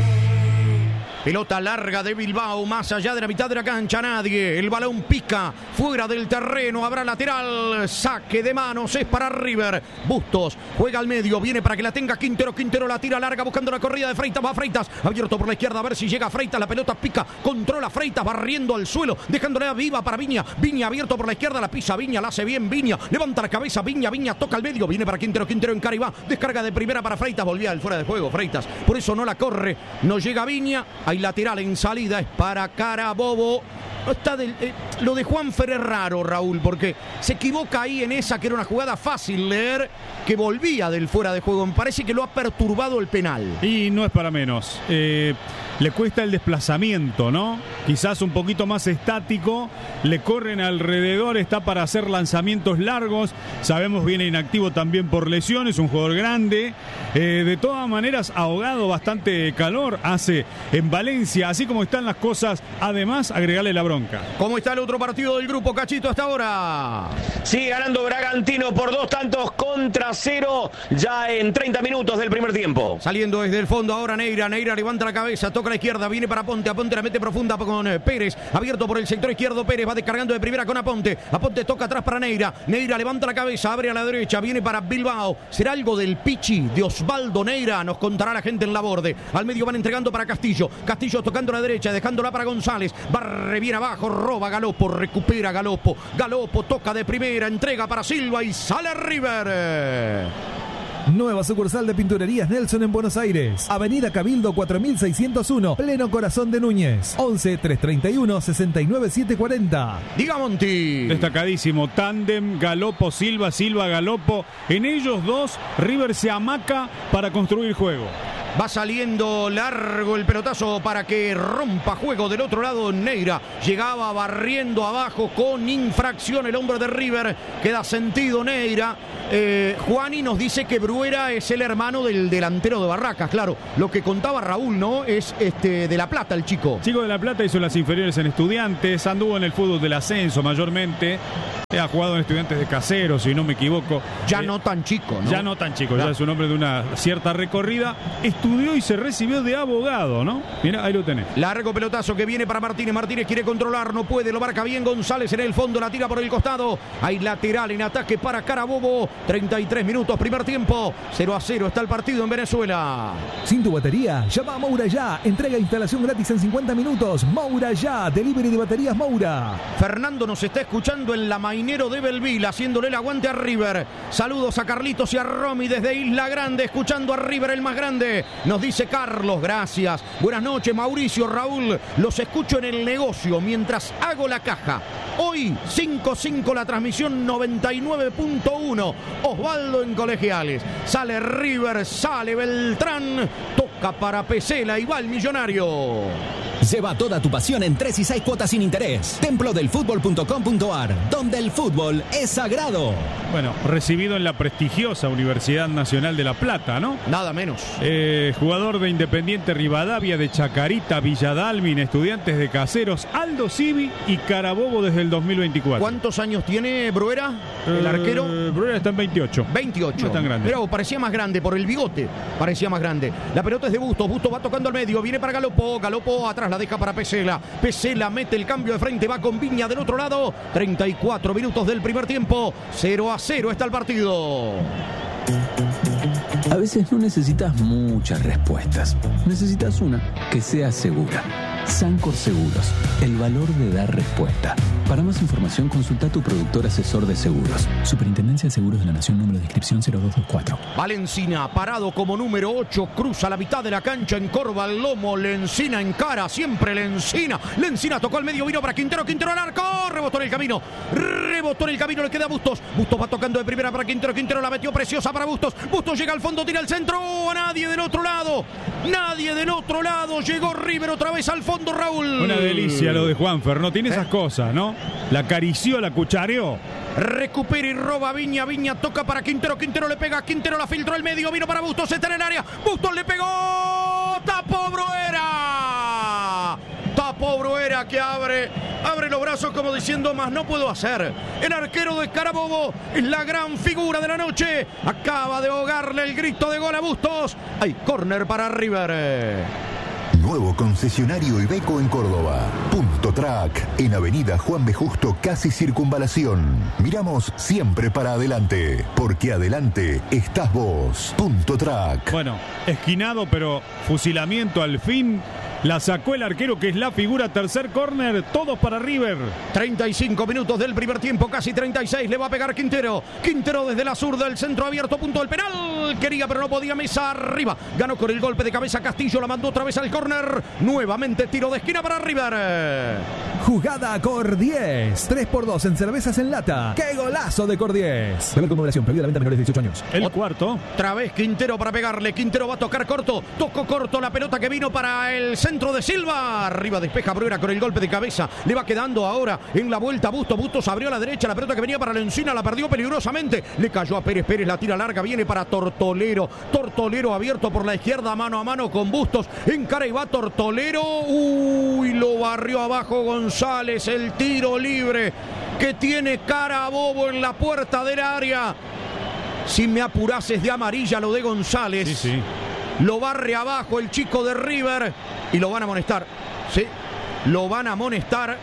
Pelota larga de Bilbao, más allá de la mitad de la cancha, nadie. El balón pica, fuera del terreno, habrá lateral. Saque de manos, es para River. Bustos, juega al medio, viene para que la tenga Quintero. Quintero la tira larga, buscando la corrida de Freitas. Va Freitas, abierto por la izquierda, a ver si llega Freitas. La pelota pica, controla Freitas, barriendo al suelo, dejándola viva para Viña. Viña abierto por la izquierda, la pisa Viña, la hace bien Viña. Levanta la cabeza, Viña, Viña toca al medio, viene para Quintero. Quintero en cara y va. Descarga de primera para Freitas, volvía al fuera de juego Freitas. Por eso no la corre, no llega Viña. Hay lateral en salida, es para Carabobo. No está del, eh, lo de Juanfer es raro, Raúl, porque se equivoca ahí en esa que era una jugada fácil leer, que volvía del fuera de juego. Me parece que lo ha perturbado el penal. Y no es para menos. Eh, le cuesta el desplazamiento, ¿no? Quizás un poquito más estático, le corren alrededor, está para hacer lanzamientos largos, sabemos viene inactivo también por lesiones, un jugador grande, eh, de todas maneras ahogado, bastante calor hace en Valencia, así como están las cosas, además agregarle la bronca. ¿Cómo está el otro partido del grupo, Cachito, hasta ahora? Sigue ganando Bragantino por dos tantos contra cero, ya en treinta minutos del primer tiempo. Saliendo desde el fondo ahora Neira, Neira levanta la cabeza, toca a la izquierda, viene para Aponte, Aponte la mete profunda con eh, Pérez, abierto por el sector izquierdo, Pérez va descargando de primera con Aponte, Aponte toca atrás para Neira, Neira levanta la cabeza, abre a la derecha, viene para Bilbao, será algo del Pichi de Osvaldo Neira, nos contará la gente en la borde, al medio van entregando para Castillo, Castillo tocando a la derecha, dejándola para González, barre bien abajo, roba Galopo, recupera Galopo, Galopo toca de primera, entrega para Silva y sale River. Nueva sucursal de Pinturerías Nelson en Buenos Aires. Avenida Cabildo cuatro mil seiscientos uno, pleno corazón de Núñez. once, trescientos treinta y uno, sesenta y nueve, setecientos cuarenta. Diga Monti. Destacadísimo, tándem, Galopo, Silva, Silva, Galopo. En ellos dos, River se amaca para construir juego. Va saliendo largo el pelotazo para que rompa juego del otro lado Neira. Llegaba barriendo abajo con infracción el hombre de River. Queda sentido Neira. Eh, Juani nos dice que Bruera es el hermano del delantero de Barracas. Claro, lo que contaba Raúl, ¿no? Es este de La Plata el chico. Chico de La Plata hizo las inferiores en Estudiantes. Anduvo en el fútbol del ascenso mayormente. Ha jugado en Estudiantes de Caseros, si no me equivoco. Ya eh, no tan chico, ¿no? Ya no tan chico, no. Ya es un hombre de una cierta recorrida. Estudió y se recibió de abogado, ¿no? Mira, ahí lo tenés. Largo pelotazo que viene para Martínez. Martínez quiere controlar, no puede, lo marca bien González en el fondo, la tira por el costado. Hay lateral en ataque para Carabobo. treinta y tres minutos, primer tiempo. cero a cero está el partido en Venezuela. Sin tu batería, llama a Moura ya. Entrega e instalación gratis en cincuenta minutos. Moura ya, delivery de baterías Moura. Fernando nos está escuchando en la Mainero de Belville, haciéndole el aguante a River. Saludos a Carlitos y a Romy desde Isla Grande, escuchando a River el más grande. Nos dice Carlos, gracias. Buenas noches, Mauricio, Raúl. Los escucho en el negocio mientras hago la caja. Hoy, cinco cinco la transmisión noventa y nueve punto uno. Osvaldo en Colegiales. Sale River, sale Beltrán. Toca para Pesela y va el Millonario. Lleva toda tu pasión en tres y seis cuotas sin interés. templo del fútbol punto com punto a r, donde el fútbol es sagrado. Bueno, recibido en la prestigiosa Universidad Nacional de La Plata, ¿no? Nada menos. Eh, jugador de Independiente Rivadavia, de Chacarita, Villadalmin, Estudiantes de Caseros, Aldo Civi y Carabobo desde el dos mil veinticuatro. ¿Cuántos años tiene Bruera, el eh, arquero? Bruera está en veintiocho. veintiocho. No es tan grande. Pero parecía más grande por el bigote. Parecía más grande. La pelota es de Bustos. Bustos va tocando al medio. Viene para Galopo. Galopo atrás la deja para Pesela. Pesela mete el cambio de frente. Va con Viña del otro lado. treinta y cuatro minutos del primer tiempo. cero a cero está el partido. A veces no necesitas muchas respuestas. Necesitas una que sea segura. Sancor Seguros, el valor de dar respuesta. Para más información, consulta a tu productor asesor de seguros. Superintendencia de Seguros de la Nación, número de inscripción cero dos dos cuatro. Valencina, parado como número ocho, cruza la mitad de la cancha, encorva el lomo, Lencina en cara, siempre Lencina. Lencina tocó al medio, vino para Quintero, Quintero al arco, rebotó en el camino, rebotó en el camino, le queda Bustos. Bustos va tocando de primera para Quintero, Quintero la metió preciosa para Bustos. Bustos llega al fondo, tira al centro, nadie del otro lado, nadie del otro lado, llegó River otra vez al fondo. Raúl. Una delicia lo de Juanfer, no tiene esas cosas, ¿no? La acarició, la cuchareó. Recupera y roba Viña, Viña toca para Quintero, Quintero le pega, Quintero la filtró el medio, vino para Bustos, está en el área, Bustos le pegó, tapó Bruera, tapó Bruera que abre, abre los brazos como diciendo más no puedo hacer. El arquero de Carabobo es la gran figura de la noche, acaba de ahogarle el grito de gol a Bustos. Hay córner para River. Nuevo concesionario Iveco en Córdoba. Punto Track, en Avenida Juan B. Justo, casi Circunvalación. Miramos siempre para adelante, porque adelante estás vos. Punto Track. Bueno, esquinado, pero fusilamiento al fin. La sacó el arquero que es la figura, tercer córner, todos para River. treinta y cinco minutos del primer tiempo, casi treinta y seis, le va a pegar Quintero. Quintero desde la zurda, el centro abierto, punto del penal. Quería pero no podía, Mesa arriba. Ganó con el golpe de cabeza Castillo, la mandó otra vez al córner. Nuevamente tiro de esquina para River. Jugada Cordies, tres por dos en cervezas en lata. ¡Qué golazo de Cordies! Beber con moderación, prohibida la venta a menores de dieciocho años. El cuarto. Otra vez Quintero para pegarle, Quintero va a tocar corto. Tocó corto la pelota que vino para el centro centro de Silva. Arriba despeja Bruera con el golpe de cabeza. Le va quedando ahora en la vuelta Bustos. Bustos abrió a la derecha. La pelota que venía para la Encina la perdió peligrosamente. Le cayó a Pérez. Pérez la tira larga. Viene para Tortolero. Tortolero abierto por la izquierda. Mano a mano con Bustos. Encara y va Tortolero. Uy, lo barrió abajo González. El tiro libre que tiene Carabobo en la puerta del área. Si me apurases de amarilla lo de González. Sí, sí. Lo barre abajo el chico de River y lo van a amonestar. Sí, lo van a amonestar.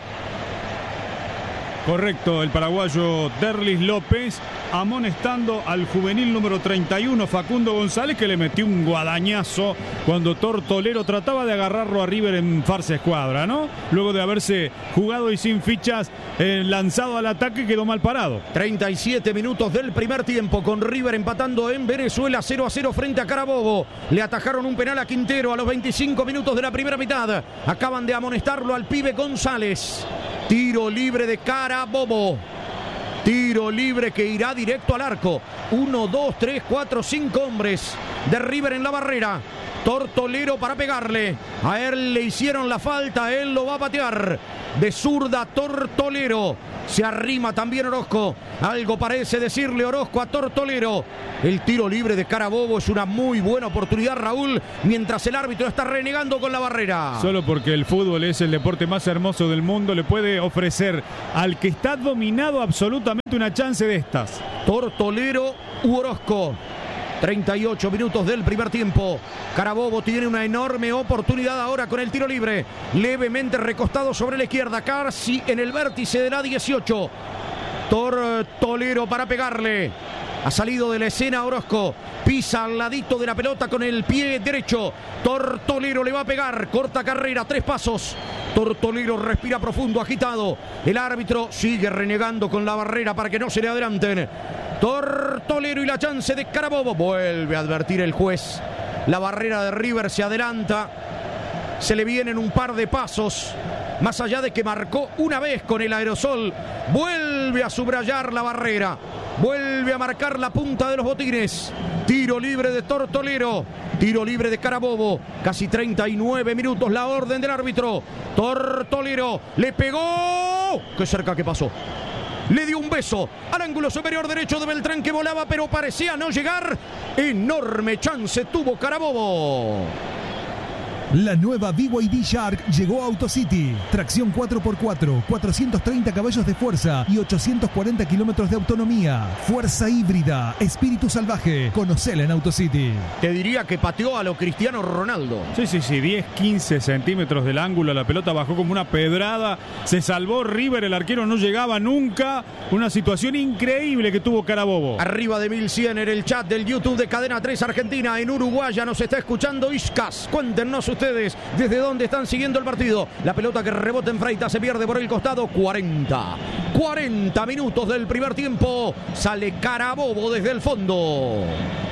Correcto, el paraguayo Derlis López amonestando al juvenil número treinta y uno, Facundo González, que le metió un guadañazo cuando Tortolero trataba de agarrarlo a River en farsa escuadra, ¿no? Luego de haberse jugado y sin fichas, eh, lanzado al ataque, quedó mal parado. treinta y siete minutos del primer tiempo, con River empatando en Venezuela cero a cero frente a Carabobo. Le atajaron un penal a Quintero a los veinticinco minutos de la primera mitad. Acaban de amonestarlo al pibe González. Tiro libre de Carabobo. Tiro libre que irá directo al arco. Uno, dos, tres, cuatro, cinco hombres de River en la barrera. Tortolero para pegarle. A él le hicieron la falta. Él lo va a patear. De zurda Tortolero. Se arrima también Orozco. Algo parece decirle Orozco a Tortolero. El tiro libre de Carabobo es una muy buena oportunidad, Raúl, mientras el árbitro está renegando con la barrera. Solo porque el fútbol es el deporte más hermoso del mundo, le puede ofrecer al que está dominado absolutamente una chance de estas. Tortolero u Orozco. treinta y ocho minutos del primer tiempo. Carabobo tiene una enorme oportunidad ahora con el tiro libre. Levemente recostado sobre la izquierda. Casi en el vértice de la dieciocho. Tortolero para pegarle. Ha salido de la escena Orozco. Pisa al ladito de la pelota con el pie derecho. Tortolero le va a pegar. Corta carrera, tres pasos. Tortolero respira profundo, agitado. El árbitro sigue renegando con la barrera para que no se le adelanten. Tortolero y la chance de Carabobo. Vuelve a advertir el juez. La barrera de River se adelanta. Se le vienen un par de pasos. Más allá de que marcó una vez con el aerosol, vuelve a subrayar la barrera. Vuelve a marcar la punta de los botines. Tiro libre de Tortolero. Tiro libre de Carabobo. Casi treinta y nueve minutos la orden del árbitro. Tortolero le pegó. Qué cerca que pasó. Le dio un beso al ángulo superior derecho de Beltrán, que volaba pero parecía no llegar. Enorme chance tuvo Carabobo. La nueva B Y D Shark llegó a AutoCity. Tracción cuatro por cuatro, cuatrocientos treinta caballos de fuerza y ochocientos cuarenta kilómetros de autonomía. Fuerza híbrida, espíritu salvaje. Conocela en AutoCity. Te diría que pateó a lo Cristiano Ronaldo. Sí, sí, sí, diez, quince centímetros del ángulo. La pelota bajó como una pedrada. Se salvó River, el arquero no llegaba nunca. Una situación increíble que tuvo Carabobo. Arriba de mil cien en el chat del YouTube de Cadena tres Argentina. En Uruguay ya nos está escuchando Iscas. Cuéntenos ustedes desde dónde están siguiendo el partido. La pelota que rebota en Freitas se pierde por el costado. cuarenta. cuarenta minutos del primer tiempo. Sale Carabobo desde el fondo.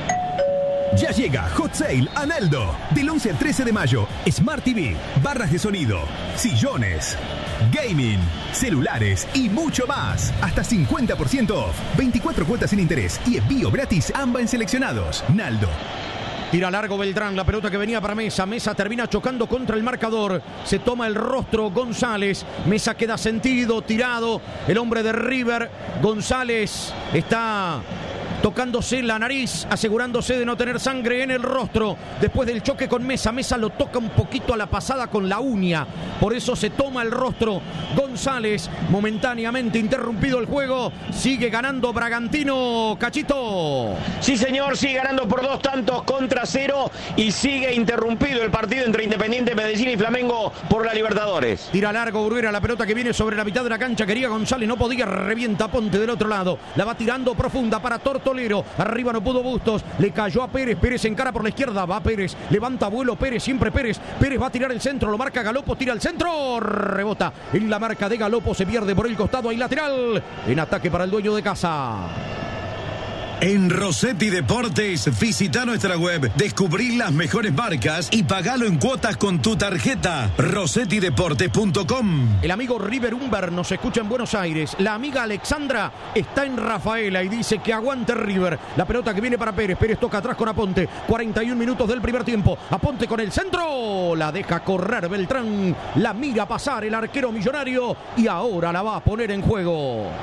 Ya llega Hot Sale Analdo. Del once al trece de mayo. Smart T V, barras de sonido, sillones, gaming, celulares y mucho más. Hasta cincuenta por ciento off. veinticuatro cuotas sin interés y envío gratis A M B A en seleccionados. Naldo. Tira largo Beltrán, la pelota que venía para Mesa. Mesa termina chocando contra el marcador. Se toma el rostro González. Mesa queda sentido, tirado. El hombre de River. González está tocándose la nariz, asegurándose de no tener sangre en el rostro. Después del choque con Mesa, Mesa lo toca un poquito a la pasada con la uña. Por eso se toma el rostro González. Momentáneamente interrumpido el juego. Sigue ganando Bragantino, Cachito. Sí, señor, sigue ganando por dos tantos contra cero y sigue interrumpido el partido entre Independiente Medellín y Flamengo por la Libertadores. Tira largo Bruera, la pelota que viene sobre la mitad de la cancha. Quería González, no podía, revienta Ponte del otro lado. La va tirando profunda para Tortolero. Arriba no pudo Bustos, le cayó a Pérez. Pérez encara por la izquierda, va Pérez, levanta vuelo Pérez, siempre Pérez. Pérez va a tirar el centro, lo marca Galopo, tira el centro, rebota en la marca de Galopo, se pierde por el costado, hay lateral en ataque para el dueño de casa. En Rossetti Deportes, visita nuestra web, descubrí las mejores marcas y pagalo en cuotas con tu tarjeta. Rossetti Deportes punto com. El amigo River Humber nos escucha en Buenos Aires. La amiga Alexandra está en Rafaela y dice que aguante River. La pelota que viene para Pérez. Pérez toca atrás con Aponte. cuarenta y un minutos del primer tiempo. Aponte con el centro. La deja correr Beltrán. La mira pasar el arquero millonario y ahora la va a poner en juego.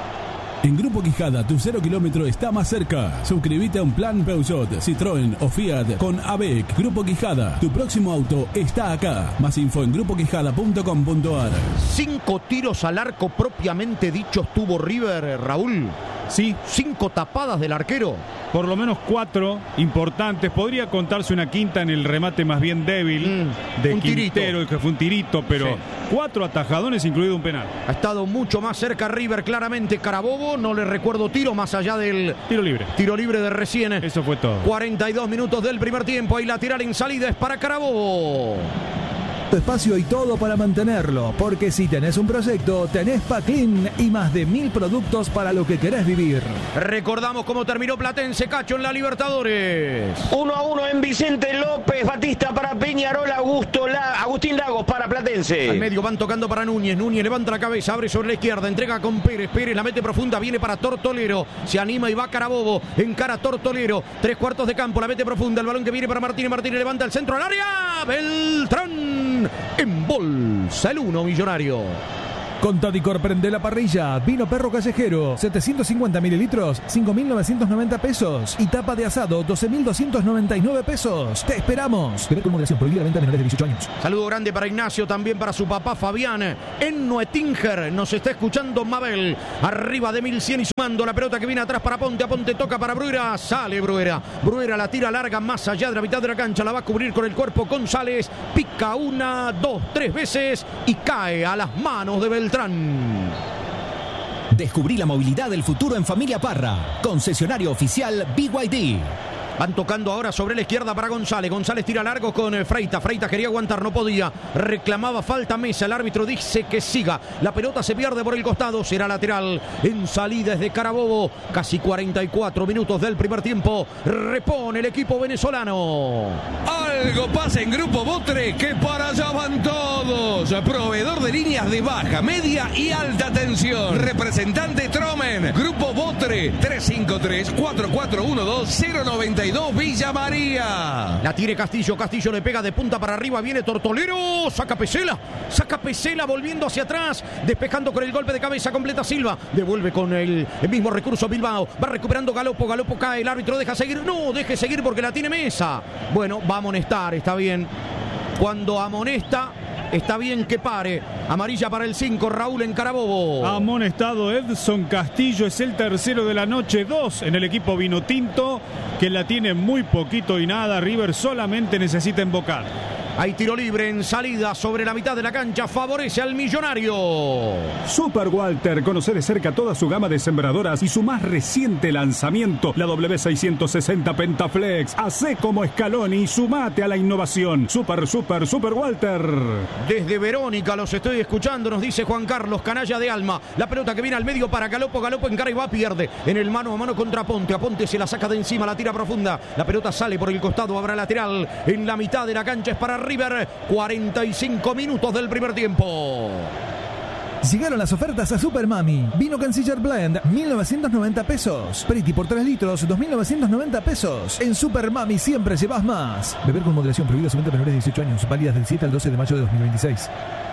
En Grupo Quijada, tu cero kilómetro está más cerca. Suscríbete a un plan Peugeot, Citroën o Fiat con A B E C. Grupo Quijada, tu próximo auto está acá. Más info en grupo quijada punto com punto a r. Cinco tiros al arco propiamente dichos tuvo River, Raúl. Sí. Cinco tapadas del arquero. Por lo menos cuatro importantes. Podría contarse una quinta en el remate más bien débil mm, de Quintero, tirito. Que fue un tirito, pero sí. Cuatro atajadones, incluido un penal. Ha estado mucho más cerca River, claramente. Carabobo, no le recuerdo tiro más allá del tiro libre. Tiro libre de recién. Eso fue todo. cuarenta y dos minutos del primer tiempo. Hay lateral en salida, es para Carabobo. Tu espacio y todo para mantenerlo, porque si tenés un proyecto, tenés Paclin y más de mil productos para lo que querés vivir. Recordamos cómo terminó Platense Cacho en la Libertadores. uno a uno en Vicente López, Batista para Peñarol, Augusto La, Agustín Lagos para Platense. Al medio van tocando para Núñez, Núñez levanta la cabeza, abre sobre la izquierda, entrega con Pérez, Pérez la mete profunda, viene para Tortolero, se anima y va Carabobo, encara Tortolero, tres cuartos de campo, la mete profunda, el balón que viene para Martínez, Martínez levanta el centro al área, Beltrán embolsa el uno millonario. Con Tadicor prende la parrilla, vino perro callejero, setecientos cincuenta mililitros, cinco mil novecientos noventa pesos. Y tapa de asado, doce mil doscientos noventa y nueve pesos. Te esperamos. Beber con moderación, prohibida la venta a menores de dieciocho años. Saludo grande para Ignacio, también para su papá Fabián. En Nuetinger nos está escuchando Mabel. Arriba de mil cien y sumando la pelota que viene atrás para Ponte. A Ponte toca para Bruera. Sale Bruera. Bruera la tira larga más allá de la mitad de la cancha. La va a cubrir con el cuerpo González. Pica una, dos, tres veces y cae a las manos de Beltrán. Descubrí la movilidad del futuro en Familia Parra. Concesionario oficial B Y D. Van tocando ahora sobre la izquierda para González. González tira largo con Freitas. Freitas quería aguantar, no podía. Reclamaba falta Mesa. El árbitro dice que siga. La pelota se pierde por el costado. Será lateral en salida desde Carabobo. Casi cuarenta y cuatro minutos del primer tiempo. Repone el equipo venezolano. Algo pasa en Grupo Botre que para allá van todos. Proveedor de líneas de baja, media y alta tensión. Representante Tromen. Grupo Botre tres cinco tres, cuatro cuatro uno dos, cero nueve dos Villa María. La tire Castillo. Castillo le pega de punta para arriba. Viene Tortolero. Saca Pesela. Saca Pesela volviendo hacia atrás. Despejando con el golpe de cabeza. Completa Silva. Devuelve con el, el mismo recurso Bilbao. Va recuperando Galopo. Galopo cae. El árbitro deja seguir. No, deje seguir porque la tiene Mesa. Bueno, va a amonestar. Está bien. Cuando amonesta, está bien que pare. Amarilla para el cinco, Raúl en Carabobo. Amonestado Edson Castillo, es el tercero de la noche, dos en el equipo vinotinto, que la tiene muy poquito y nada. River solamente necesita embocar. Hay tiro libre en salida sobre la mitad de la cancha, favorece al millonario. Super Walter, conoce de cerca toda su gama de sembradoras y su más reciente lanzamiento, la W seiscientos sesenta Pentaflex. Hacé como Scaloni y sumate a la innovación. Super, super, super Walter. Desde Verónica los estoy escuchando, nos dice Juan Carlos, canalla de alma. La pelota que viene al medio para Galopo, Galopo encara y va, pierde. En el mano a mano contra Ponte, a Ponte se la saca de encima, la tira profunda. La pelota sale por el costado, habrá lateral. En la mitad de la cancha es para River, cuarenta y cinco minutos del primer tiempo. Llegaron las ofertas a Super Mami. Vino Canciller Blend, mil novecientos noventa pesos. Pretty por tres litros, dos mil novecientos noventa pesos. En Super Mami siempre llevas más. Beber con moderación, prohibido solamente a menores de dieciocho años. Válidas del siete al doce de mayo de dos mil veintiséis.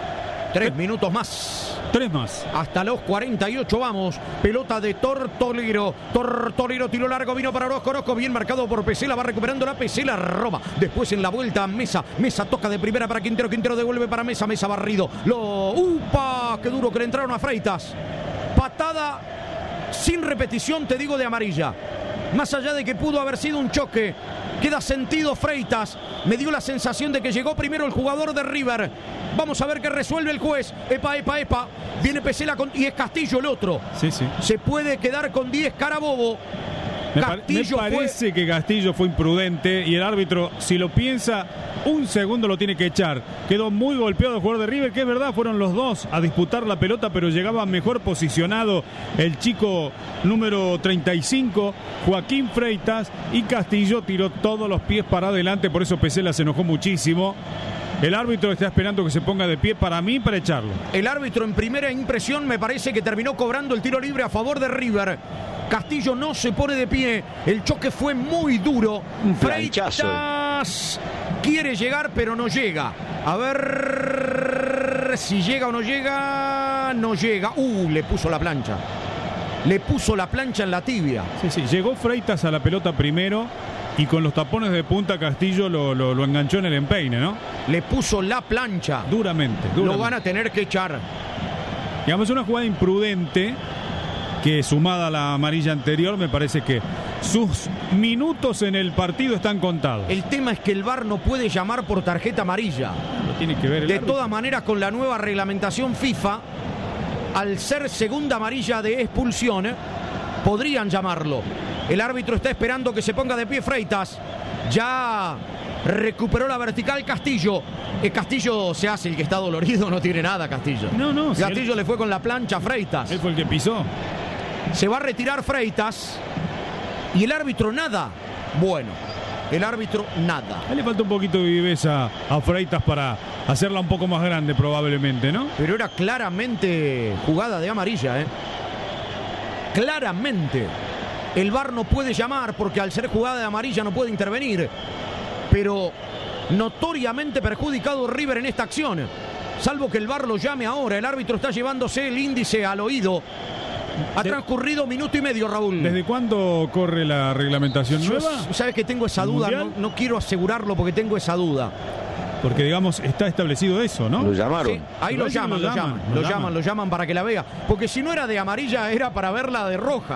Tres minutos más. Tres más. Hasta los cuarenta y ocho vamos. Pelota de Tortolero. Tortolero tiro largo, vino para Orozco. Orozco bien marcado por Pesela. Va recuperando la Pesela, roba. Después en la vuelta Mesa. Mesa toca de primera para Quintero. Quintero devuelve para Mesa. Mesa barrido. Lo... ¡Upa! ¡Qué duro que le entraron a Freitas! Patada sin repetición, te digo, de amarilla. Más allá de que pudo haber sido un choque, queda sentido Freitas. Me dio la sensación de que llegó primero el jugador de River. Vamos a ver qué resuelve el juez. Epa, epa, epa. Viene Pesela con... y es Castillo el otro. Sí, sí. Se puede quedar con diez Carabobo. Me, pa- me parece fue... que Castillo fue imprudente y el árbitro, si lo piensa, un segundo lo tiene que echar. Quedó muy golpeado el jugador de River, que es verdad, fueron los dos a disputar la pelota, pero llegaba mejor posicionado el chico número treinta y cinco, Joaquín Freitas, y Castillo tiró todos los pies para adelante, por eso Pesela se enojó muchísimo. El árbitro está esperando que se ponga de pie para mí, para echarlo. El árbitro en primera impresión me parece que terminó cobrando el tiro libre a favor de River. Castillo no se pone de pie. El choque fue muy duro. Un Freitas quiere llegar, pero no llega. A ver si llega o no llega. No llega. Uh, le puso la plancha. Le puso la plancha en la tibia. Sí, sí. Llegó Freitas a la pelota primero. Y con los tapones de punta Castillo lo, lo, lo enganchó en el empeine, ¿no? Le puso la plancha. Duramente, duramente. Lo van a tener que echar. Digamos, una jugada imprudente que, sumada a la amarilla anterior, me parece que sus minutos en el partido están contados. El tema es que el V A R no puede llamar por tarjeta amarilla. Lo tiene que ver el De árbitro. todas maneras, con la nueva reglamentación FIFA, al ser segunda amarilla de expulsión, podrían llamarlo. El árbitro está esperando que se ponga de pie Freitas. Ya recuperó la vertical Castillo. El Castillo se hace el que está dolorido, no tiene nada Castillo. No, no. Castillo Si él... le fue con la plancha a Freitas. Él fue el que pisó. Se va a retirar Freitas. Y el árbitro nada. Bueno, el árbitro nada. A él le falta un poquito de viveza a Freitas para hacerla un poco más grande probablemente, ¿no? Pero era claramente jugada de amarilla, ¿eh? Claramente. El V A R no puede llamar porque al ser jugada de amarilla no puede intervenir. Pero notoriamente perjudicado River en esta acción. Salvo que el V A R lo llame ahora. El árbitro está llevándose el índice al oído. Ha de... transcurrido minuto y medio, Raúl. ¿Desde cuándo corre la reglamentación Yo, nueva? ¿Sabes que tengo esa duda? No, no quiero asegurarlo porque tengo esa duda. Porque, digamos, está establecido eso, ¿no? Lo llamaron. Sí, ahí lo llaman, lo llaman, lo llaman, lo llaman para que la vea. Porque si no era de amarilla, era para verla de roja.